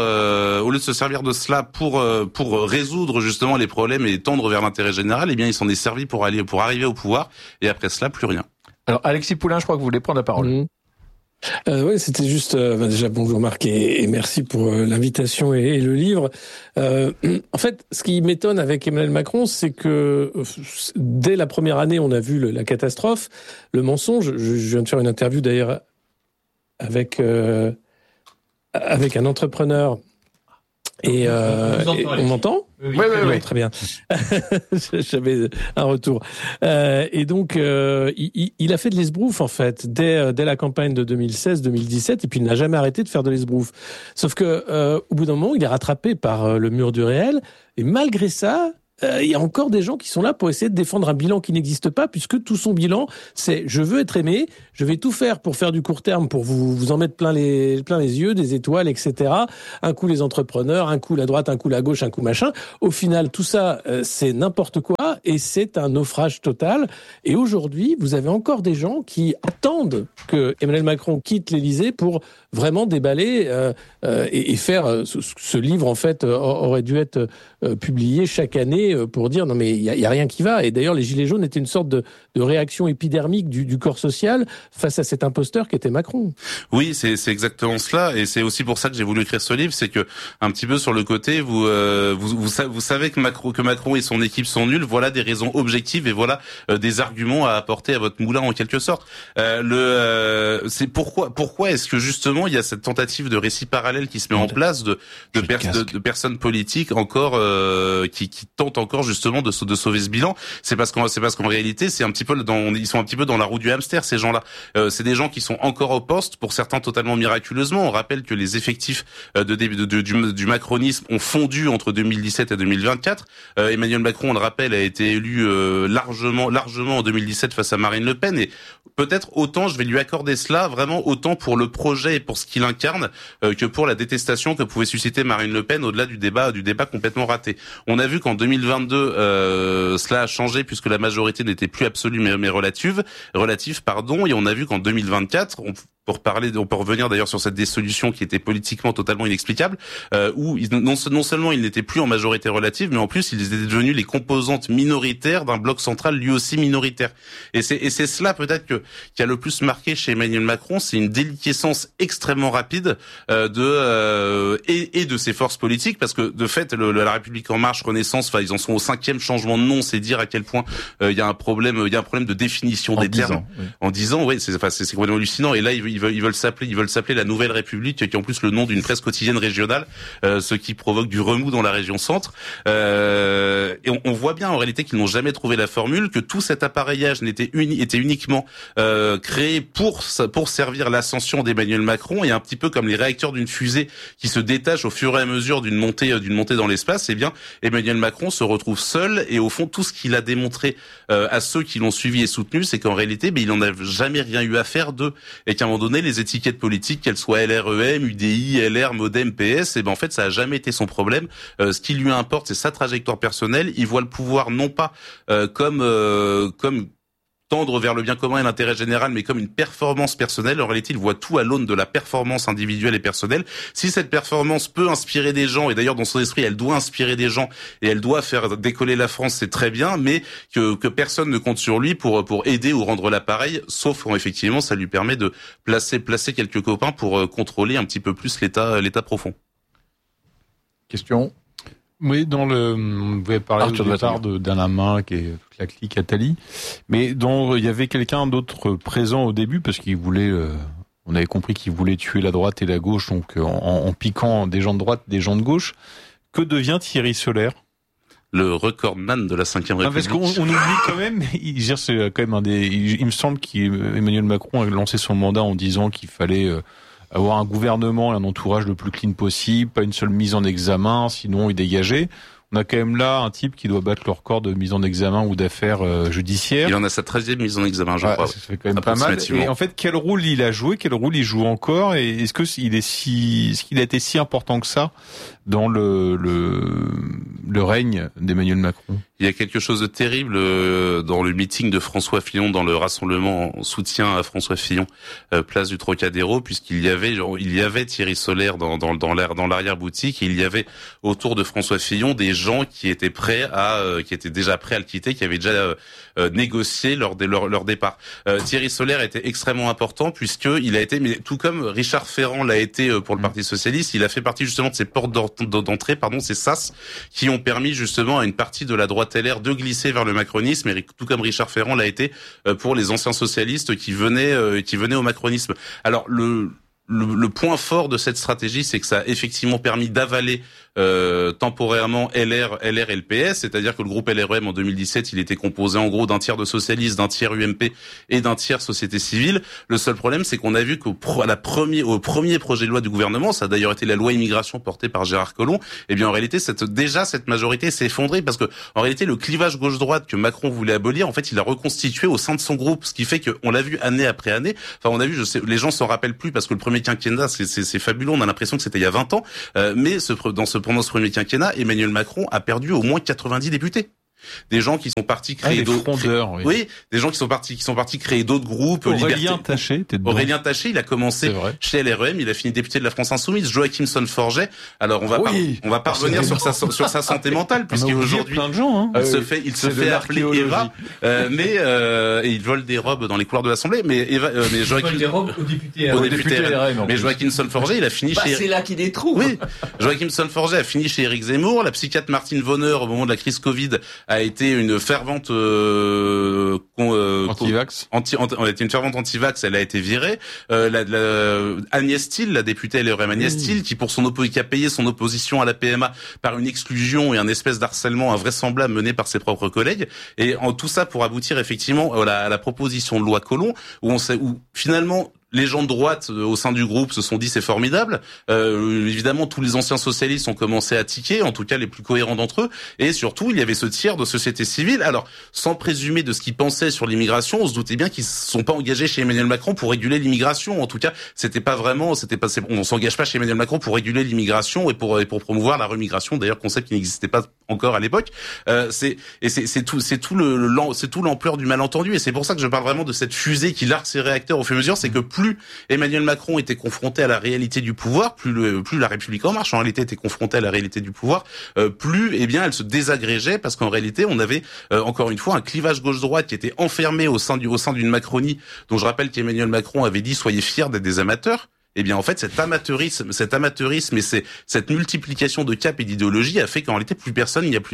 résoudre justement les problèmes et tendre vers l'intérêt général, eh bien il s'en est servi pour arriver au pouvoir. Et après cela, plus rien. Alors Alexis Poulain, je crois que vous voulez prendre la parole. Oui, c'était juste déjà bonjour Marc et merci pour l'invitation et le livre. En fait, ce qui m'étonne avec Emmanuel Macron, c'est que dès la première année, on a vu la catastrophe, le mensonge. Je viens de faire une interview d'ailleurs avec un entrepreneur. Et on m'entend ? Oui, très bien. J'avais un retour. Et donc, il a fait de l'esbrouf, en fait, dès la campagne de 2016-2017, et puis il n'a jamais arrêté de faire de l'esbrouf. Sauf que, au bout d'un moment, il est rattrapé par le mur du réel, et malgré ça, il y a encore des gens qui sont là pour essayer de défendre un bilan qui n'existe pas, puisque tout son bilan, c'est je veux être aimé, je vais tout faire pour faire du court terme, pour vous en mettre plein les yeux, des étoiles, etc. Un coup les entrepreneurs, un coup la droite, un coup la gauche, un coup machin. Au final, tout ça, c'est n'importe quoi et c'est un naufrage total. Et aujourd'hui, vous avez encore des gens qui attendent que Emmanuel Macron quitte l'Élysée pour vraiment déballer et faire ce livre, en fait, aurait dû être publié chaque année pour dire non mais il y a rien qui va. Et d'ailleurs, les Gilets jaunes étaient une sorte de réaction épidermique du corps social face à cet imposteur qui était Macron. Oui, c'est exactement cela, et c'est aussi pour ça que j'ai voulu écrire ce livre, c'est que un petit peu sur le côté, vous savez que Macron et son équipe sont nuls. Voilà des raisons objectives et voilà des arguments à apporter à votre moulin en quelque sorte. C'est pourquoi est-ce que justement il y a cette tentative de récit parallèle qui se met en place de personnes politiques encore qui tentent encore justement de sauver ce bilan. C'est parce qu'en réalité c'est un petit peu ils sont un petit peu dans la roue du hamster, ces gens-là. C'est des gens qui sont encore au poste, pour certains totalement miraculeusement. On rappelle que les effectifs du macronisme ont fondu entre 2017 et 2024. Emmanuel Macron, on le rappelle, a été élu largement en 2017 face à Marine Le Pen, et peut-être autant je vais lui accorder cela, vraiment autant pour le projet et pour ce qu'il incarne que pour la détestation que pouvait susciter Marine Le Pen au-delà du débat complètement raté. On a vu qu'en 2022 cela a changé puisque la majorité n'était plus absolue mais relative, et on a vu qu'en 2024, on peut revenir d'ailleurs sur cette dissolution qui était politiquement totalement inexplicable, où non seulement ils n'étaient plus en majorité relative, mais en plus ils étaient devenus les composantes minoritaires d'un bloc central lui aussi minoritaire. Et c'est cela peut-être qui a le plus marqué chez Emmanuel Macron, c'est une déliquescence extrêmement rapide de ses forces politiques, parce que de fait la République en marche, Renaissance, enfin ils en sont au 5e changement de nom, c'est dire à quel point il y a un problème de définition des termes. Oui. En 10 ans, oui, c'est complètement hallucinant. Et là ils veulent s'appeler la Nouvelle République, qui est en plus le nom d'une presse quotidienne régionale, ce qui provoque du remous dans la région centre. Et on voit bien en réalité qu'ils n'ont jamais trouvé la formule, que tout cet appareillage était uniquement créé pour servir l'ascension d'Emmanuel Macron, et un petit peu comme les réacteurs d'une fusée qui se détachent au fur et à mesure d'une montée dans l'espace. Eh bien, Emmanuel Macron se retrouve seul, et au fond tout ce qu'il a démontré à ceux qui l'ont suivi et soutenu, c'est qu'en réalité il n'en a jamais rien eu à faire d'eux, et qu'à un moment donné les étiquettes politiques, qu'elles soient LREM, UDI, LR, MoDem, PS, en fait ça a jamais été son problème. Ce qui lui importe, c'est sa trajectoire personnelle. Il voit le pouvoir non pas comme tendre vers le bien commun et l'intérêt général, mais comme une performance personnelle. En réalité, il voit tout à l'aune de la performance individuelle et personnelle. Si cette performance peut inspirer des gens, et d'ailleurs dans son esprit, elle doit inspirer des gens, et elle doit faire décoller la France, c'est très bien, mais que personne ne compte sur lui pour aider ou rendre l'appareil, sauf quand effectivement ça lui permet de placer quelques copains pour contrôler un petit peu plus l'état profond. Question. Oui, vous avez parlé au départ d'Alain Minc et toute la clique Attali, mais il y avait quelqu'un d'autre présent au début, parce qu'il voulait, on avait compris qu'il voulait tuer la droite et la gauche, donc en piquant des gens de droite, des gens de gauche. Que devient Thierry Solère ? Le recordman de la 5e République. Parce qu'on oublie quand même, c'est quand même il me semble qu'Emmanuel Macron a lancé son mandat en disant qu'il fallait avoir un gouvernement et un entourage le plus clean possible, pas une seule mise en examen, sinon il dégageait. On a quand même là un type qui doit battre le record de mise en examen ou d'affaires judiciaires. Il en a sa 13e mise en examen, je crois. Ça fait quand même pas mal. Et en fait, quel rôle il a joué, quel rôle il joue encore, et est-ce qu'il a été si important que ça dans le règne d'Emmanuel Macron? Il y a quelque chose de terrible dans le meeting de François Fillon, dans le rassemblement en soutien à François Fillon, place du Trocadéro, puisqu'il y avait Thierry Solère dans l'arrière-boutique, et il y avait autour de François Fillon des gens qui étaient déjà prêts à le quitter, qui avaient déjà négocié leur départ. Thierry Solère était extrêmement important, puisqu'il a été, mais tout comme Richard Ferrand l'a été pour le Parti Socialiste, il a fait partie justement de ces portes d'entrée, ces sas, qui ont permis justement à une partie de la droite LR de glisser vers le macronisme, et tout comme Richard Ferrand l'a été pour les anciens socialistes qui venaient au macronisme. Alors le point fort de cette stratégie, c'est que ça a effectivement permis d'avaler temporairement LR et le PS, c'est-à-dire que le groupe LREM en 2017, il était composé en gros d'un tiers de socialistes, d'un tiers UMP et d'un tiers société civile. Le seul problème, c'est qu'on a vu au premier projet de loi du gouvernement, ça a d'ailleurs été la loi immigration portée par Gérard Collomb, eh bien en réalité cette majorité s'est effondrée parce que en réalité le clivage gauche-droite que Macron voulait abolir, en fait, il a reconstitué au sein de son groupe, ce qui fait qu'on l'a vu année après année. Enfin, on a vu, les gens s'en rappellent plus parce que le premier quinquennat, c'est fabuleux, on a l'impression que c'était il y a 20 ans, mais pendant ce premier quinquennat, Emmanuel Macron a perdu au moins 90 députés. Des gens qui sont partis créer d'autres frondeurs, oui, des gens qui sont partis créer d'autres groupes. Aurélien Taché, il a commencé chez LREM, il a fini député de la France Insoumise. Joachim Son-Forget. Alors on va pas revenir sur sa santé mentale puisqu'aujourd'hui plein de gens, il se fait appeler Eva, et il vole des robes dans les couloirs de l'Assemblée. Mais Joachim des robes aux députés LREM. Mais Joachim Son-Forget, il a fini chez. C'est là qu'il les trouve. Oui, Joachim Son-Forget a fini chez Éric Zemmour. La psychiatre Martine Vonner au moment de la crise Covid a été une fervente anti-vax. Une fervente anti-vax, elle a été virée. Agnès Thiel, la députée LREM Agnès Thiel, qui qui a payé son opposition à la PMA par une exclusion et un espèce d'harcèlement invraisemblable mené par ses propres collègues. Et tout ça pour aboutir effectivement à la proposition de loi Collomb, où finalement les gens de droite au sein du groupe se sont dit c'est formidable. Évidemment, tous les anciens socialistes ont commencé à tiquer, en tout cas les plus cohérents d'entre eux. Et surtout, il y avait ce tiers de société civile. Alors, sans présumer de ce qu'ils pensaient sur l'immigration, on se doutait bien qu'ils ne se sont pas engagés chez Emmanuel Macron pour réguler l'immigration. En tout cas, on s'engage pas chez Emmanuel Macron pour réguler l'immigration et pour promouvoir la remigration. D'ailleurs, concept qui n'existait pas encore à l'époque. C'est tout l'ampleur du malentendu. Et c'est pour ça que je parle vraiment de cette fusée qui largue ses réacteurs au fur et à mesure. C'est que plus Emmanuel Macron était confronté à la réalité du pouvoir, plus la République en marche en réalité était confrontée à la réalité du pouvoir, plus elle se désagrégeait parce qu'en réalité on avait encore une fois un clivage gauche-droite qui était enfermé au sein d'une Macronie dont je rappelle qu'Emmanuel Macron avait dit soyez fiers d'être des amateurs. Eh bien, en fait, cet amateurisme et cette multiplication de caps et d'idéologies a fait qu'en réalité plus personne n'y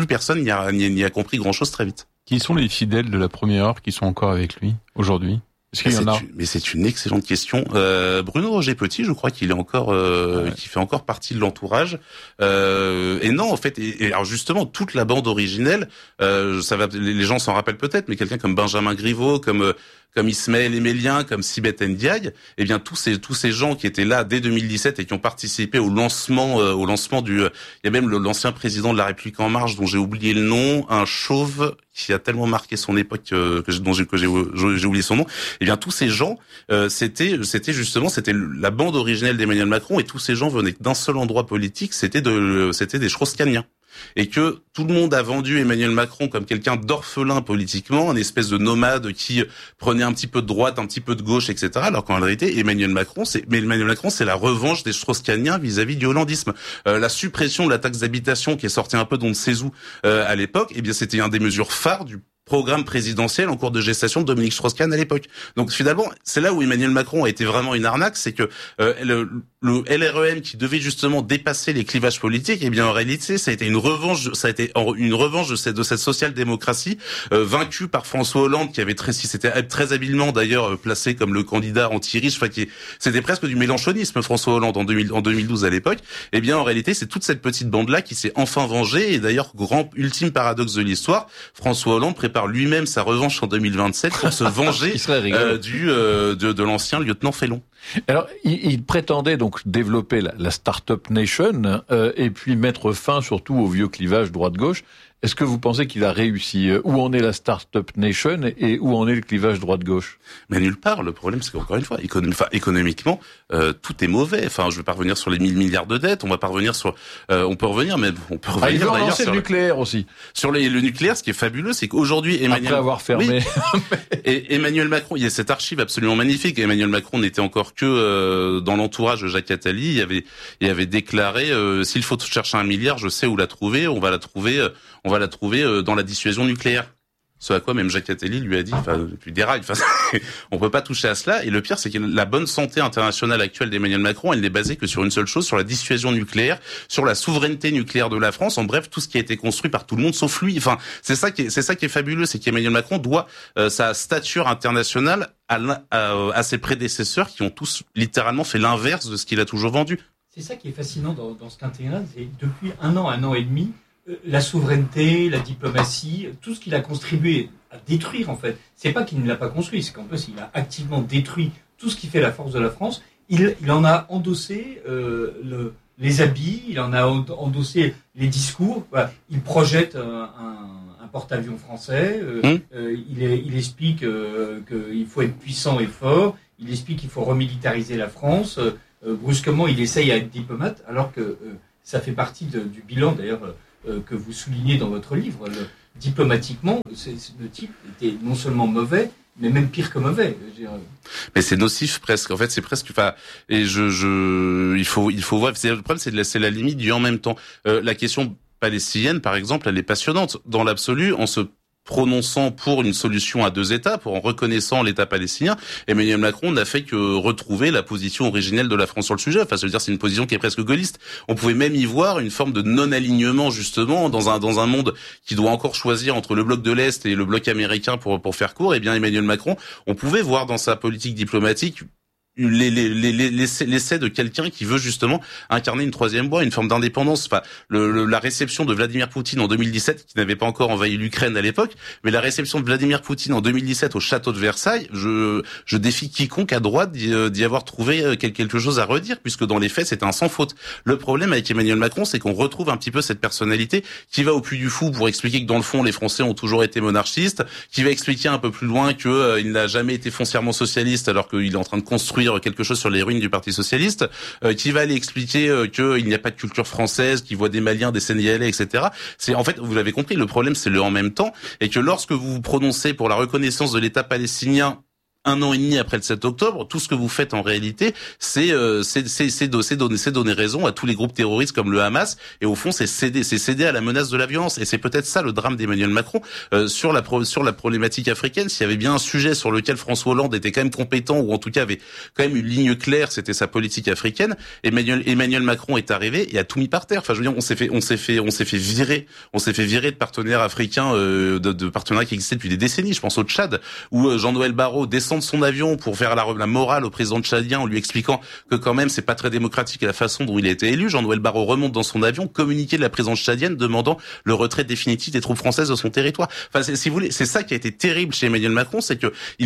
a compris grand-chose très vite. Qui sont les fidèles de la première heure qui sont encore avec lui aujourd'hui? Mais c'est une excellente question. Bruno Roger Petit, je crois qu'il est encore, qui fait encore partie de l'entourage. Et non, en fait, alors justement, toute la bande originelle, les gens s'en rappellent peut-être, mais quelqu'un comme Benjamin Griveaux, comme Ismaël Emélien, comme Sibeth Ndiaye, eh bien tous ces gens qui étaient là dès 2017 et qui ont participé au lancement il y a même l'ancien président de la République en marche dont j'ai oublié le nom, un chauve qui a tellement marqué son époque que j'ai oublié son nom. Eh bien tous ces gens, c'était la bande originelle d'Emmanuel Macron et tous ces gens venaient d'un seul endroit politique, c'était des Strauss-Kahniens. Et que tout le monde a vendu Emmanuel Macron comme quelqu'un d'orphelin politiquement, un espèce de nomade qui prenait un petit peu de droite, un petit peu de gauche, etc. Alors qu'en réalité, Emmanuel Macron, c'est la revanche des Strauss-Kahniens vis-à-vis du hollandisme. La suppression de la taxe d'habitation qui est sortie un peu d'on ne sait où à l'époque, eh bien c'était une des mesures phares du programme présidentiel en cours de gestation de Dominique Strauss-Kahn à l'époque. Donc finalement, c'est là où Emmanuel Macron a été vraiment une arnaque, c'est que le LREM qui devait justement dépasser les clivages politiques, eh bien en réalité, ça a été une revanche de cette social-démocratie vaincue par François Hollande qui avait c'était très habilement d'ailleurs placé comme le candidat anti-riche, c'était presque du mélenchonisme François Hollande en 2012 à l'époque. Eh bien en réalité, c'est toute cette petite bande-là qui s'est enfin vengée et d'ailleurs grand ultime paradoxe de l'histoire, François Hollande prépare lui-même sa revanche en 2027 pour se venger de l'ancien lieutenant Félon. Alors, il prétendait donc développer la Startup Nation et puis mettre fin surtout au vieux clivage droite-gauche. Est-ce que vous pensez qu'il a réussi? Où en est la Startup Nation et où en est le clivage droite-gauche? Mais nulle part. Le problème, c'est qu'encore une fois, économiquement, tout est mauvais. Enfin, je vais pas revenir sur les 1000 milliards de dettes. On va pas revenir sur. On peut revenir il veut lancer le nucléaire aussi. Sur le nucléaire, ce qui est fabuleux, c'est qu'aujourd'hui, après avoir fermé. Oui, et Emmanuel Macron, il y a cette archive absolument magnifique. Emmanuel Macron n'était encore que dans l'entourage de Jacques Attali. Il avait déclaré s'il faut chercher 1 milliard, je sais où la trouver. On va la trouver dans la dissuasion nucléaire. Ce à quoi même Jacques Attali lui a dit, tu dérailles, on peut pas toucher à cela. Et le pire, c'est que la bonne santé internationale actuelle d'Emmanuel Macron, elle n'est basée que sur une seule chose, sur la dissuasion nucléaire, sur la souveraineté nucléaire de la France. En bref, tout ce qui a été construit par tout le monde sauf lui. Enfin, c'est ça qui est fabuleux, c'est qu'Emmanuel Macron doit sa stature internationale à ses prédécesseurs qui ont tous littéralement fait l'inverse de ce qu'il a toujours vendu. C'est ça qui est fascinant dans ce quinquennat, c'est depuis un an et demi, la souveraineté, la diplomatie, tout ce qu'il a contribué à détruire en fait. C'est pas qu'il ne l'a pas construit, c'est qu'en plus il a activement détruit tout ce qui fait la force de la France. Il en a endossé les habits, il en a endossé les discours. Voilà. Il projette un porte-avions français. Il explique qu'il faut être puissant et fort. Il explique qu'il faut remilitariser la France. Brusquement, il essaye à être diplomate, alors que ça fait partie du bilan d'ailleurs que vous soulignez dans votre livre. Diplomatiquement, le type était non seulement mauvais, mais même pire que mauvais. Mais c'est nocif presque. En fait, c'est presque. Enfin, et il faut voir. Le problème, c'est la limite du en même temps. La question palestinienne, par exemple, elle est passionnante dans l'absolu en se prononçant pour une solution à 2 États, pour en reconnaissant l'État palestinien. Emmanuel Macron n'a fait que retrouver la position originelle de la France sur le sujet. Enfin, je veux dire, c'est une position qui est presque gaulliste. On pouvait même y voir une forme de non-alignement, justement, dans un monde qui doit encore choisir entre le bloc de l'Est et le bloc américain pour faire court. Eh bien, Emmanuel Macron, on pouvait voir dans sa politique diplomatique l'essai de quelqu'un qui veut justement incarner une troisième voie, une forme d'indépendance. Enfin, la réception de Vladimir Poutine en 2017, qui n'avait pas encore envahi l'Ukraine à l'époque, mais la réception de Vladimir Poutine en 2017 au château de Versailles, je défie quiconque à droite d'y avoir trouvé quelque chose à redire, puisque dans les faits, c'était un sans faute. Le problème avec Emmanuel Macron, c'est qu'on retrouve un petit peu cette personnalité qui va au puits du fou pour expliquer que dans le fond, les Français ont toujours été monarchistes, qui va expliquer un peu plus loin que il n'a jamais été foncièrement socialiste, alors qu'il est en train de construire quelque chose sur les ruines du Parti socialiste, qui va aller expliquer qu'il n'y a pas de culture française, qui voit des Maliens, des Sénégalais, etc. C'est en fait, vous l'avez compris, le problème c'est le en même temps, et que lorsque vous vous prononcez pour la reconnaissance de l'État palestinien 1 an et demi après le 7 octobre, tout ce que vous faites en réalité, c'est donner raison à tous les groupes terroristes comme le Hamas, et au fond, c'est céder à la menace de la violence. Et c'est peut-être ça le drame d'Emmanuel Macron sur la problématique africaine. S'il y avait bien un sujet sur lequel François Hollande était quand même compétent, ou en tout cas avait quand même une ligne claire, c'était sa politique africaine. Emmanuel Macron est arrivé et a tout mis par terre. Enfin, je veux dire, on s'est fait virer de partenaires africains, de partenariats qui existaient depuis des décennies. Je pense au Tchad, où Jean-Noël Barrot descend de son avion pour faire la morale au président tchadien en lui expliquant que quand même c'est pas très démocratique la façon dont il a été élu. Jean-Noël Barrot remonte dans son avion, communiqué de la présidence tchadienne demandant le retrait définitif des troupes françaises de son territoire. Enfin, si vous voulez, c'est ça qui a été terrible chez Emmanuel Macron, c'est que il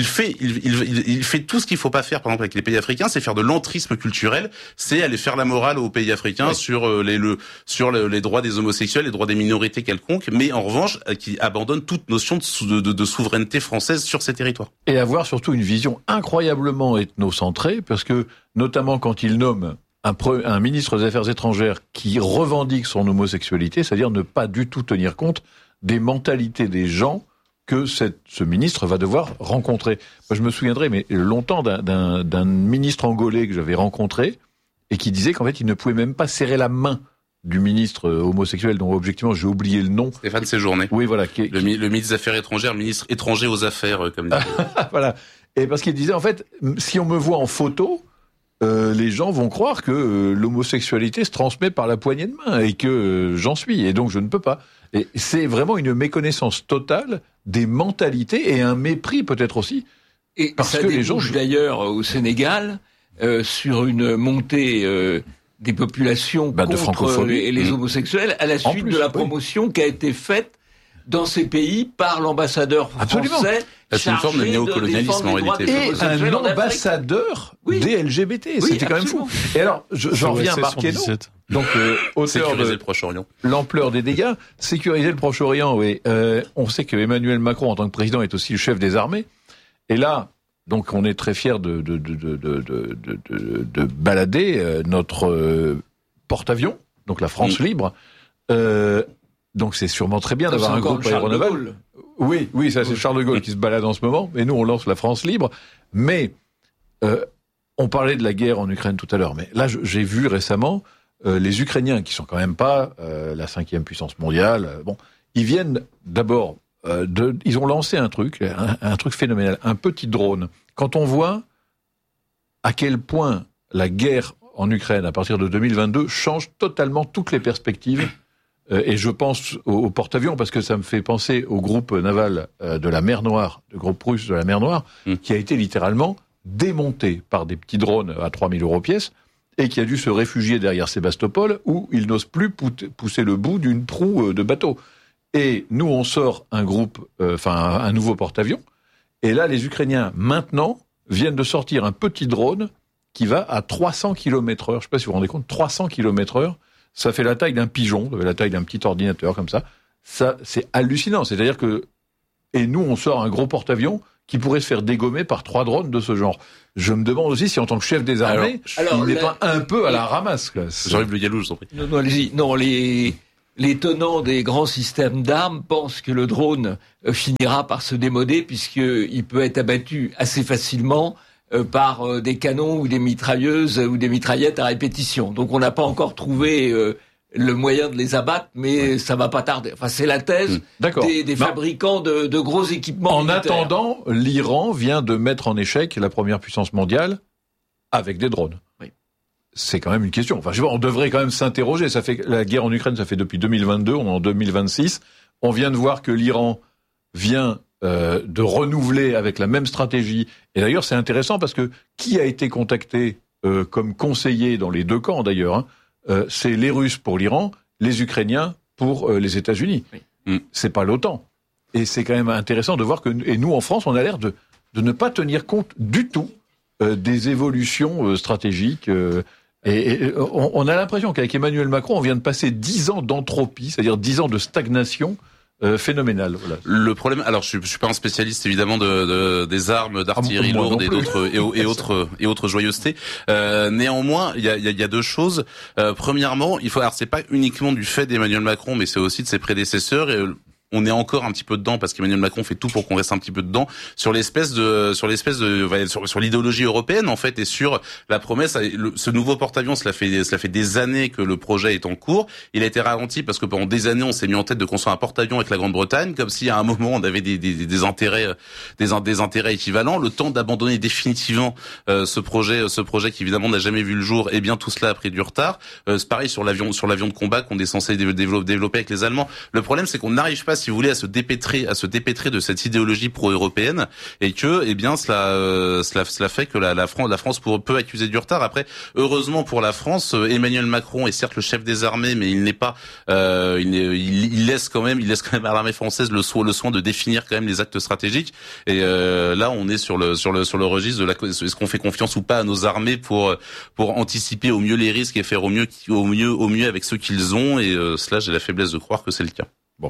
fait tout ce qu'il faut pas faire, par exemple avec les pays africains, c'est faire de l'entrisme culturel, c'est aller faire la morale aux pays africains sur les droits des homosexuels, les droits des minorités quelconques, mais en revanche qui abandonne toute notion de souveraineté française sur ces territoires. Et avoir surtout une vision incroyablement ethnocentrée, parce que, notamment quand il nomme un ministre des Affaires étrangères qui revendique son homosexualité, c'est-à-dire ne pas du tout tenir compte des mentalités des gens que ce ministre va devoir rencontrer. Moi, je me souviendrai, mais longtemps, d'un ministre angolais que j'avais rencontré, et qui disait qu'en fait, il ne pouvait même pas serrer la main du ministre homosexuel, dont objectivement j'ai oublié le nom. Stéphane Séjourné. Oui, voilà. Le ministre des Affaires étrangères, ministre étranger aux affaires, comme dit. Voilà. Et parce qu'il disait, en fait, si on me voit en photo, les gens vont croire que l'homosexualité se transmet par la poignée de main et que j'en suis, et donc je ne peux pas. Et c'est vraiment une méconnaissance totale des mentalités et un mépris peut-être aussi. Et parce ça que les gens d'ailleurs au Sénégal sur une montée des populations contre les homosexuels à la suite de la promotion qui a été faite dans ces pays par l'ambassadeur français. C'est une forme de néocolonialisme en réalité. Et un ambassadeur des LGBT. Oui, c'était quand même fou. Et alors, j'en reviens à Marc Hainaut, donc auteur de le Proche-Orient. L'ampleur des dégâts, sécuriser le Proche-Orient. Oui, on sait que Emmanuel Macron, en tant que président, est aussi le chef des armées. Et là, donc, on est très fiers de balader notre porte-avions, donc la France libre. Donc c'est sûrement très bien d'avoir un groupe aéronaval. Oui, ça c'est Charles de Gaulle qui se balade en ce moment, et nous on lance la France libre. Mais on parlait de la guerre en Ukraine tout à l'heure, mais là j'ai vu récemment les Ukrainiens, qui sont quand même pas la 5e puissance mondiale, ils viennent d'abord, ils ont lancé un truc phénoménal, un petit drone. Quand on voit à quel point la guerre en Ukraine à partir de 2022 change totalement toutes les perspectives, et je pense au porte-avions parce que ça me fait penser au groupe naval de la mer Noire, le groupe russe de la mer Noire, qui a été littéralement démonté par des petits drones à 3 000 € pièce et qui a dû se réfugier derrière Sébastopol, où il n'ose plus pousser le bout d'une proue de bateau. Et nous, on sort un nouveau porte-avions, et là, les Ukrainiens, maintenant, viennent de sortir un petit drone qui va à 300 km/h. Je ne sais pas si vous vous rendez compte, 300 km/h, ça fait la taille d'un pigeon, la taille d'un petit ordinateur comme ça. Ça, c'est hallucinant. C'est-à-dire que... Et nous, on sort un gros porte-avions qui pourrait se faire dégommer par 3 drones de ce genre. Je me demande aussi si, en tant que chef des armées, il n'est pas un peu à la ramasse. J'arrive le galou, je t'en prie. Non, allez-y. Non, les tenants des grands systèmes d'armes pensent que le drone finira par se démoder puisqu'il peut être abattu assez facilement par des canons ou des mitrailleuses ou des mitraillettes à répétition. Donc on n'a pas encore trouvé le moyen de les abattre, mais ça va pas tarder. Enfin, c'est la thèse des fabricants de gros équipements militaires. En attendant, l'Iran vient de mettre en échec la première puissance mondiale avec des drones. Oui. C'est quand même une question. Enfin, je sais pas, on devrait quand même s'interroger. Ça fait la guerre en Ukraine, ça fait depuis 2022, on est en 2026. On vient de voir que l'Iran vient de renouveler avec la même stratégie. Et d'ailleurs, c'est intéressant parce que qui a été contacté comme conseiller dans les deux camps d'ailleurs, c'est les Russes pour l'Iran, les Ukrainiens pour les États-Unis. Oui. C'est pas l'OTAN. Et c'est quand même intéressant de voir que, et nous en France, on a l'air de ne pas tenir compte du tout des évolutions stratégiques. Et on a l'impression qu'avec Emmanuel Macron, on vient de passer 10 ans d'entropie, c'est-à-dire 10 ans de stagnation phénoménale. Voilà. Le problème, alors je suis pas un spécialiste évidemment des armes, d'artillerie lourde et autres joyeusetés. Néanmoins, il y a deux choses. Premièrement, alors c'est pas uniquement du fait d'Emmanuel Macron, mais c'est aussi de ses prédécesseurs. Et on est encore un petit peu dedans parce qu'Emmanuel Macron fait tout pour qu'on reste un petit peu dedans sur l'idéologie européenne en fait et sur la promesse. Ce nouveau porte-avions, cela fait des années que le projet est en cours. Il a été ralenti parce que pendant des années on s'est mis en tête de construire un porte-avions avec la Grande-Bretagne, comme si à un moment on avait des intérêts équivalents. Le temps d'abandonner définitivement ce projet qui évidemment n'a jamais vu le jour. Eh bien tout cela a pris du retard. C'est pareil sur l'avion de combat qu'on est censé développer avec les Allemands. Le problème c'est qu'on n'arrive pas, si vous voulez, à se dépêtrer de cette idéologie pro-européenne et que, eh bien, cela fait que la France peut accuser du retard. Après, heureusement pour la France, Emmanuel Macron est certes le chef des armées, mais il n'est pas, il laisse quand même à l'armée française le soin de définir quand même les actes stratégiques. Et là, on est sur le registre de est-ce qu'on fait confiance ou pas à nos armées pour anticiper au mieux les risques et faire au mieux avec ceux qu'ils ont. Et cela, j'ai la faiblesse de croire que c'est le cas. Bon.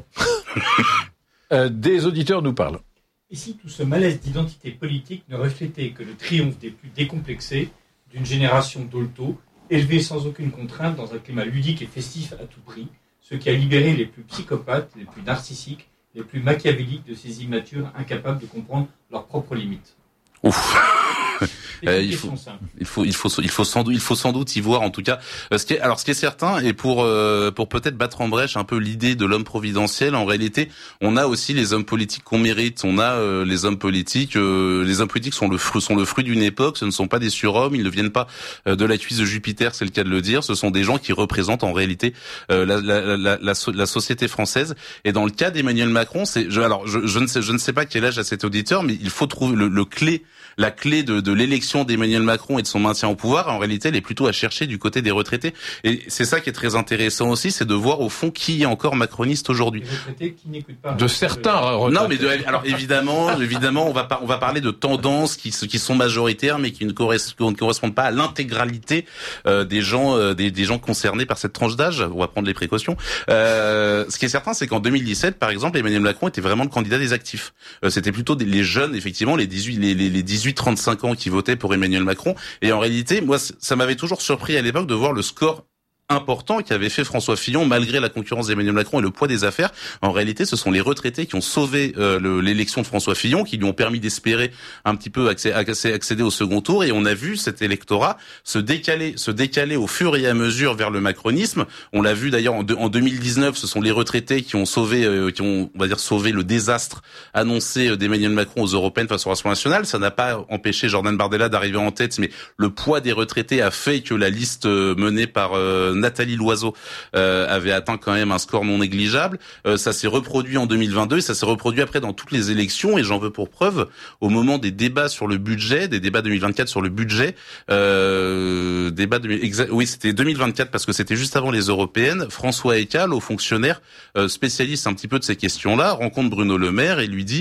Des auditeurs nous parlent. Et si tout ce malaise d'identité politique ne reflétait que le triomphe des plus décomplexés d'une génération d'Olto, élevée sans aucune contrainte dans un climat ludique et festif à tout prix, ce qui a libéré les plus psychopathes, les plus narcissiques, les plus machiavéliques de ces immatures incapables de comprendre leurs propres limites. Ouf. Il faut sans doute y voir en tout cas ce qui est certain, et pour peut-être battre en brèche un peu l'idée de l'homme providentiel, en réalité on a aussi les hommes politiques qu'on mérite. On a les hommes politiques sont le fruit d'une époque. Ce ne sont pas des surhommes, ils ne viennent pas de la cuisse de Jupiter, c'est le cas de le dire. Ce sont des gens qui représentent en réalité la société française. Et dans le cas d'Emmanuel Macron, je ne sais pas quel âge a cet auditeur, mais il faut trouver la clé de l'élection d'Emmanuel Macron et de son maintien au pouvoir. En réalité, elle est plutôt à chercher du côté des retraités. Et c'est ça qui est très intéressant aussi, c'est de voir au fond qui est encore macroniste aujourd'hui. Les retraités qui n'écoutent pas. De certains retraités. Non, mais alors évidemment, on va parler de tendances qui sont majoritaires, mais qui ne correspondent pas à l'intégralité des gens concernés par cette tranche d'âge. On va prendre les précautions. Ce qui est certain, c'est qu'en 2017, par exemple, Emmanuel Macron était vraiment le candidat des actifs. C'était plutôt les jeunes, effectivement, les 18-35 ans qui votaient pour Emmanuel Macron. Et en réalité, moi, ça m'avait toujours surpris à l'époque de voir le score important qu'avait fait François Fillon malgré la concurrence d'Emmanuel Macron et le poids des affaires. En réalité, ce sont les retraités qui ont sauvé l'élection de François Fillon, qui lui ont permis d'espérer un petit peu accéder au second tour. Et on a vu cet électorat se décaler au fur et à mesure vers le macronisme. On l'a vu d'ailleurs en 2019, ce sont les retraités qui ont sauvé le désastre annoncé d'Emmanuel Macron aux européennes face au Rassemblement national. Ça n'a pas empêché Jordan Bardella d'arriver en tête, mais le poids des retraités a fait que la liste menée par Nathalie Loiseau avait atteint quand même un score non négligeable. Ça s'est reproduit en 2022 et ça s'est reproduit après dans toutes les élections, et j'en veux pour preuve au moment des débats sur le budget, des débats 2024 sur le budget, c'était 2024 parce que c'était juste avant les européennes. François Eckhall, haut fonctionnaire spécialiste un petit peu de ces questions-là, rencontre Bruno Le Maire et lui dit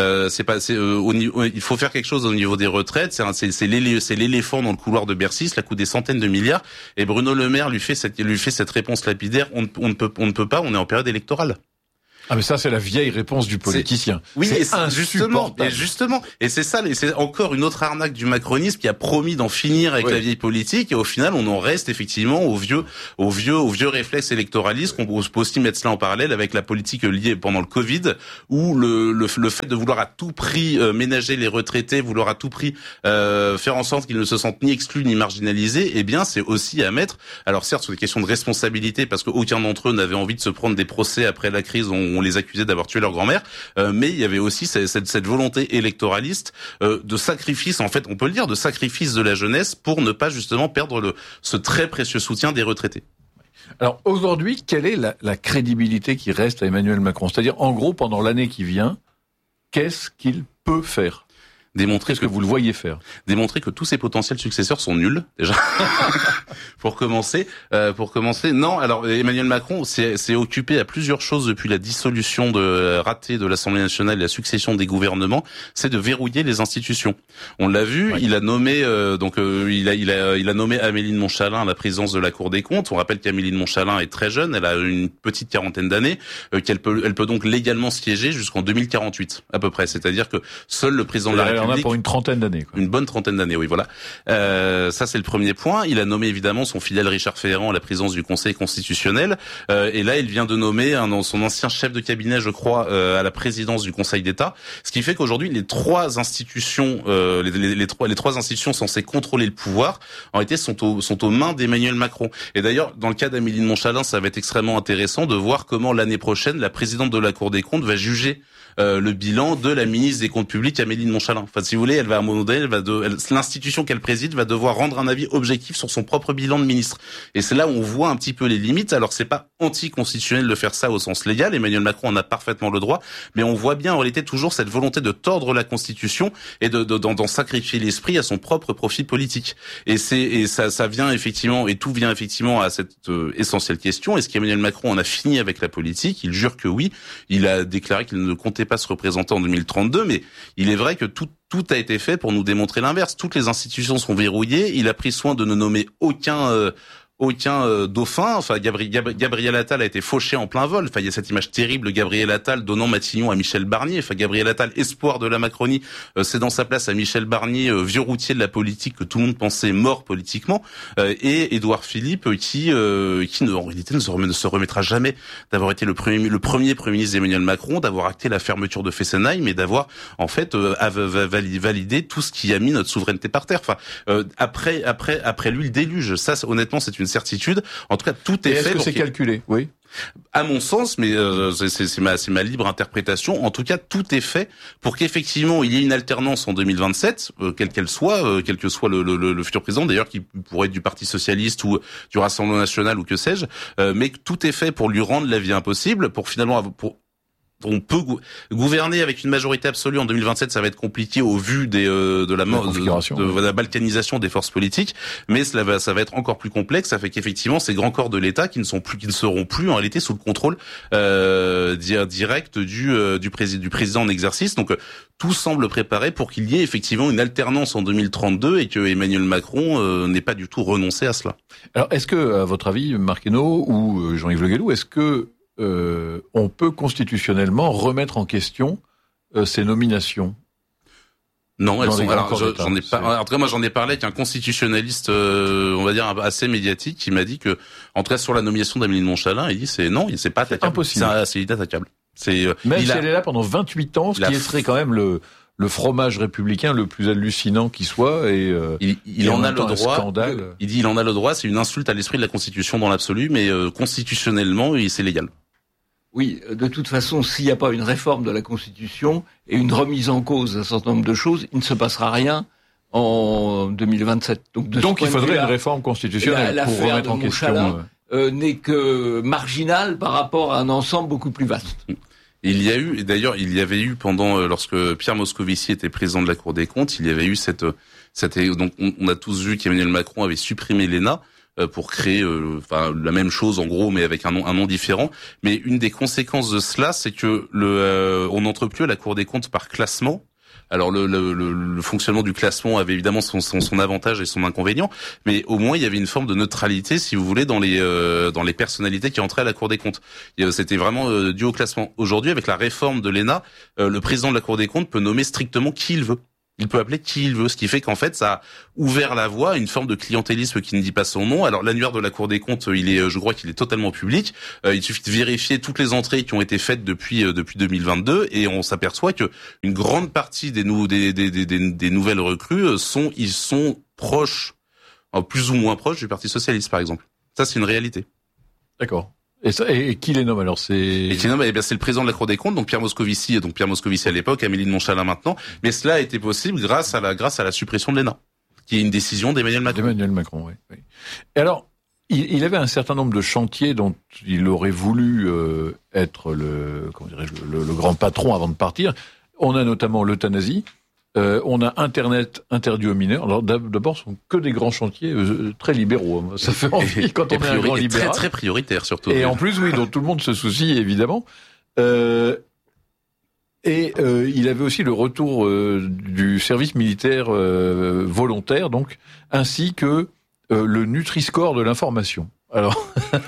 il faut faire quelque chose au niveau des retraites. C'est l'éléphant dans le couloir de Bercy, cela coûte des centaines de milliards. Et Bruno Le Maire lui fait cette réponse lapidaire. On ne peut pas. On est en période électorale. Ah mais ça c'est la vieille réponse du politicien. Oui, justement. Et c'est ça, c'est encore une autre arnaque du macronisme qui a promis d'en finir avec la vieille politique, et au final on en reste effectivement au vieux réflexe électoraliste qu'on peut aussi mettre cela en parallèle avec la politique liée pendant le Covid, où le fait de vouloir à tout prix ménager les retraités, vouloir à tout prix faire en sorte qu'ils ne se sentent ni exclus ni marginalisés, eh bien c'est aussi à mettre. Alors certes sur des questions de responsabilité parce qu'aucun d'entre eux n'avait envie de se prendre des procès après la crise. On les accusait d'avoir tué leur grand-mère, mais il y avait aussi cette volonté électoraliste de sacrifice, en fait, on peut le dire, de sacrifice de la jeunesse pour ne pas justement perdre ce très précieux soutien des retraités. Alors aujourd'hui, quelle est la crédibilité qui reste à Emmanuel Macron ? C'est-à-dire, en gros, pendant l'année qui vient, qu'est-ce qu'il peut faire ? Qu'est-ce que vous le voyez faire ? Démontrer que tous ses potentiels successeurs sont nuls, déjà. Pour commencer. Non, alors Emmanuel Macron s'est occupé à plusieurs choses depuis la dissolution ratée de l'Assemblée nationale et la succession des gouvernements, c'est de verrouiller les institutions. On l'a vu, il a nommé il a nommé Amélie de Montchalin à la présidence de la Cour des comptes. On rappelle qu'Amélie de Montchalin est très jeune, elle a une petite quarantaine d'années, elle peut donc légalement siéger jusqu'en 2048 à peu près. C'est-à-dire que seul le président de la République. On a pour une trentaine d'années. Une bonne trentaine d'années, oui, voilà. Ça, c'est le premier point. Il a nommé évidemment son fidèle Richard Ferrand à la présidence du Conseil constitutionnel. Et là, il vient de nommer son ancien chef de cabinet, je crois, à la présidence du Conseil d'État. Ce qui fait qu'aujourd'hui, les trois institutions censées contrôler le pouvoir, en réalité, sont aux mains d'Emmanuel Macron. Et d'ailleurs, dans le cas d'Amélie de Montchalin, ça va être extrêmement intéressant de voir comment l'année prochaine, la présidente de la Cour des comptes va juger le bilan de la ministre des Comptes publics, Amélie de Montchalin. Enfin, si vous voulez, elle va à un moment donné, l'institution qu'elle préside va devoir rendre un avis objectif sur son propre bilan de ministre. Et c'est là où on voit un petit peu les limites. Alors, c'est pas anticonstitutionnel de faire ça au sens légal. Emmanuel Macron en a parfaitement le droit. Mais on voit bien, en réalité, toujours cette volonté de tordre la Constitution et d'en sacrifier l'esprit à son propre profit politique. Et ça vient effectivement, et tout vient effectivement à cette essentielle question. Est-ce qu'Emmanuel Macron en a fini avec la politique ? Il jure que oui. Il a déclaré qu'il ne comptait pas se représenter en 2032, mais il est vrai que tout a été fait pour nous démontrer l'inverse. Toutes les institutions sont verrouillées. Il a pris soin de ne nommer aucun dauphin. Enfin, Gabriel Attal a été fauché en plein vol. Enfin, il y a cette image terrible de Gabriel Attal donnant Matignon à Michel Barnier. Enfin, Gabriel Attal, espoir de la Macronie, cédant sa place à Michel Barnier, vieux routier de la politique que tout le monde pensait mort politiquement, et Édouard Philippe qui en réalité ne se remettra jamais d'avoir été le premier Premier ministre d'Emmanuel Macron, d'avoir acté la fermeture de Fessenheim et d'avoir en fait validé tout ce qui a mis notre souveraineté par terre. Enfin, après lui le déluge. Ça, honnêtement, c'est une certitude. En tout cas, tout est fait. Est-ce que c'est calculé ? Oui. À mon sens, mais c'est ma libre interprétation. En tout cas, tout est fait pour qu'effectivement il y ait une alternance en 2027, quelle que soit le futur président, d'ailleurs, qui pourrait être du Parti socialiste ou du Rassemblement national ou que sais-je, mais que tout est fait pour lui rendre la vie impossible, pour finalement on peut gouverner avec une majorité absolue en 2027, ça va être compliqué au vu de la balkanisation des forces politiques, mais ça va être encore plus complexe. Ça fait qu'effectivement ces grands corps de l'État qui ne seront plus en réalité sous le contrôle direct du président en exercice. Donc tout semble préparé pour qu'il y ait effectivement une alternance en 2032 et que Emmanuel Macron n'ait pas du tout renoncé à cela. Alors est-ce que, à votre avis, Marc Hainaut ou Jean-Yves Le Gallou, est-ce que on peut constitutionnellement remettre en question ces nominations? Non, elles sont. Alors, j'en ai pas. En tout cas, moi, j'en ai parlé avec un constitutionnaliste, on va dire assez médiatique, qui m'a dit que, en tout cas, sur la nomination d'Amélie de Montchalin, il dit c'est pas attaquable. C'est impossible. C'est inattaquable. Même si elle est là pendant 28 ans, ce qui serait quand même le fromage républicain le plus hallucinant qui soit, et il en a le droit. Scandale. Il dit il en a le droit. C'est une insulte à l'esprit de la Constitution dans l'absolu, mais constitutionnellement, c'est légal. Oui, de toute façon, s'il n'y a pas une réforme de la Constitution et une remise en cause d'un certain nombre de choses, il ne se passera rien en 2027. Donc il faudrait une réforme constitutionnelle pour remettre en question. n'est que marginal par rapport à un ensemble beaucoup plus vaste. Il y avait eu pendant lorsque Pierre Moscovici était président de la Cour des comptes, il y avait eu donc on a tous vu qu'Emmanuel Macron avait supprimé l'ENA pour créer la même chose en gros, mais avec un nom différent. Mais une des conséquences de cela, c'est que on n'entre plus à la Cour des comptes par classement. Alors le fonctionnement du classement avait évidemment son avantage et son inconvénient, mais au moins il y avait une forme de neutralité, si vous voulez, dans les personnalités qui entraient à la Cour des comptes. C'était vraiment dû au classement. Aujourd'hui, avec la réforme de l'ENA, le président de la Cour des comptes peut nommer strictement qui il veut. Il peut appeler qui il veut, ce qui fait qu'en fait, ça a ouvert la voie à une forme de clientélisme qui ne dit pas son nom. Alors, l'annuaire de la Cour des comptes, je crois qu'il est totalement public. Il suffit de vérifier toutes les entrées qui ont été faites depuis 2022, et on s'aperçoit que une grande partie des nouvelles recrues ils sont proches, plus ou moins proches du Parti socialiste, par exemple. Ça, c'est une réalité. D'accord. Et qui les nomme alors? C'est le président de la Cour des comptes, donc Pierre Moscovici à l'époque, Amélie de Montchalin maintenant. Mais cela a été possible grâce à la suppression de l'ENA, qui est une décision d'Emmanuel Macron. Oui. Et alors, il avait un certain nombre de chantiers dont il aurait voulu être le grand patron avant de partir. On a notamment l'euthanasie. On a Internet interdit aux mineurs. Alors d'abord, ce sont que des grands chantiers très libéraux. Ça fait envie quand on est un grand libéral. Très prioritaire surtout. Et en plus, dont tout le monde se soucie évidemment. Il avait aussi le retour du service militaire volontaire, donc ainsi que le Nutri-Score de l'information. Alors,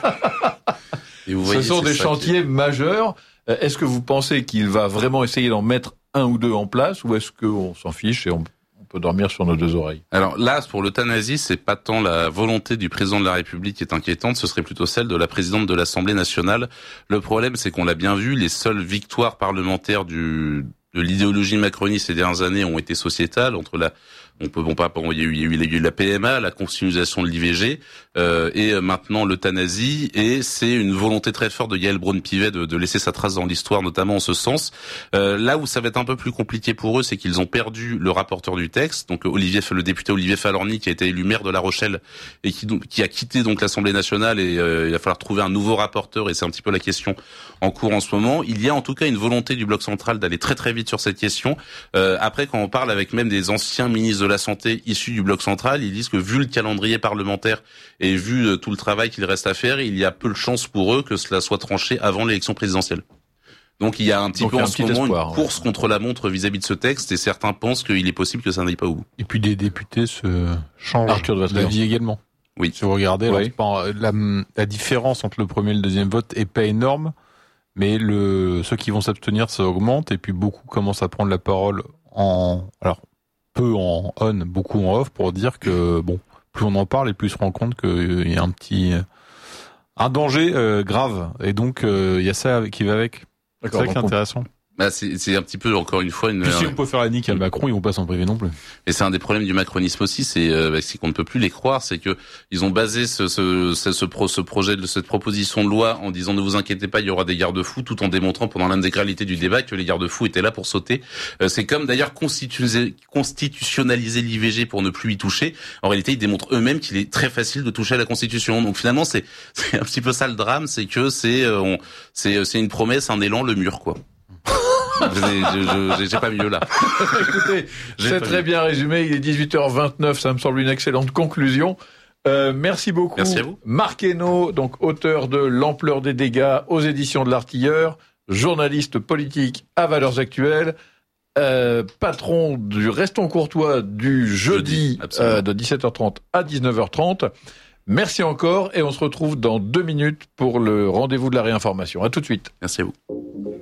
ce sont des chantiers majeurs. Est-ce que vous pensez qu'il va vraiment essayer d'en mettre un ou deux en place, ou est-ce qu'on s'en fiche et on peut dormir sur nos deux oreilles? Alors là, pour l'euthanasie, c'est pas tant la volonté du président de la République qui est inquiétante, ce serait plutôt celle de la présidente de l'Assemblée nationale. Le problème, c'est qu'on l'a bien vu, les seules victoires parlementaires de l'idéologie macroniste ces dernières années ont été sociétales, il y a eu la PMA, la constitutionnalisation de l'IVG, et maintenant l'euthanasie, et c'est une volonté très forte de Yael Braun-Pivet de laisser sa trace dans l'histoire, notamment en ce sens. Là où ça va être un peu plus compliqué pour eux, c'est qu'ils ont perdu le rapporteur du texte, donc le député Olivier Falorni, qui a été élu maire de La Rochelle et qui a quitté donc l'Assemblée nationale, et il va falloir trouver un nouveau rapporteur, et c'est un petit peu la question en cours en ce moment. Il y a en tout cas une volonté du bloc central d'aller très très vite sur cette question. Après, quand on parle avec même des anciens ministres de la Santé issus du bloc central, ils disent que vu le calendrier parlementaire et vu tout le travail qu'il reste à faire, il y a peu de chances pour eux que cela soit tranché avant l'élection présidentielle. Donc il y a un petit peu en ce moment une course contre la montre vis-à-vis de ce texte, et certains pensent qu'il est possible que ça n'aille pas au bout. Et puis des députés se changent d'avis également. Oui. Si vous regardez, la différence entre le premier et le deuxième vote est pas énorme, mais ceux qui vont s'abstenir, ça augmente, et puis beaucoup commencent à prendre la parole peu en on, beaucoup en off, pour dire que plus on en parle et plus on se rend compte qu'il y a un danger grave, et donc il y a ça qui va avec. C'est ça qui est intéressant. C'est un petit peu, encore une fois, Puis si on peut faire la nique à Macron, ils vont pas s'en priver non plus. Et c'est un des problèmes du macronisme aussi, c'est qu'on ne peut plus les croire, c'est que ils ont basé ce projet de cette proposition de loi en disant ne vous inquiétez pas, il y aura des garde-fous, tout en démontrant pendant l'intégralité du débat que les garde-fous étaient là pour sauter. C'est comme d'ailleurs constitutionnaliser l'IVG pour ne plus y toucher. En réalité, ils démontrent eux-mêmes qu'il est très facile de toucher à la Constitution. Donc finalement, c'est un petit peu ça le drame, c'est que c'est une promesse, un élan, le mur, quoi. J'ai pas mieux là. Écoutez, c'est très bien résumé. Il est 18h29. Ça me semble une excellente conclusion. Merci beaucoup. Merci à vous. Marc Hainaut, donc auteur de L'ampleur des dégâts aux éditions de l'Artilleur, journaliste politique à Valeurs Actuelles, patron du Restons Courtois du jeudi de 17h30 à 19h30. Merci encore, et on se retrouve dans 2 minutes pour le rendez-vous de la réinformation. À tout de suite. Merci à vous.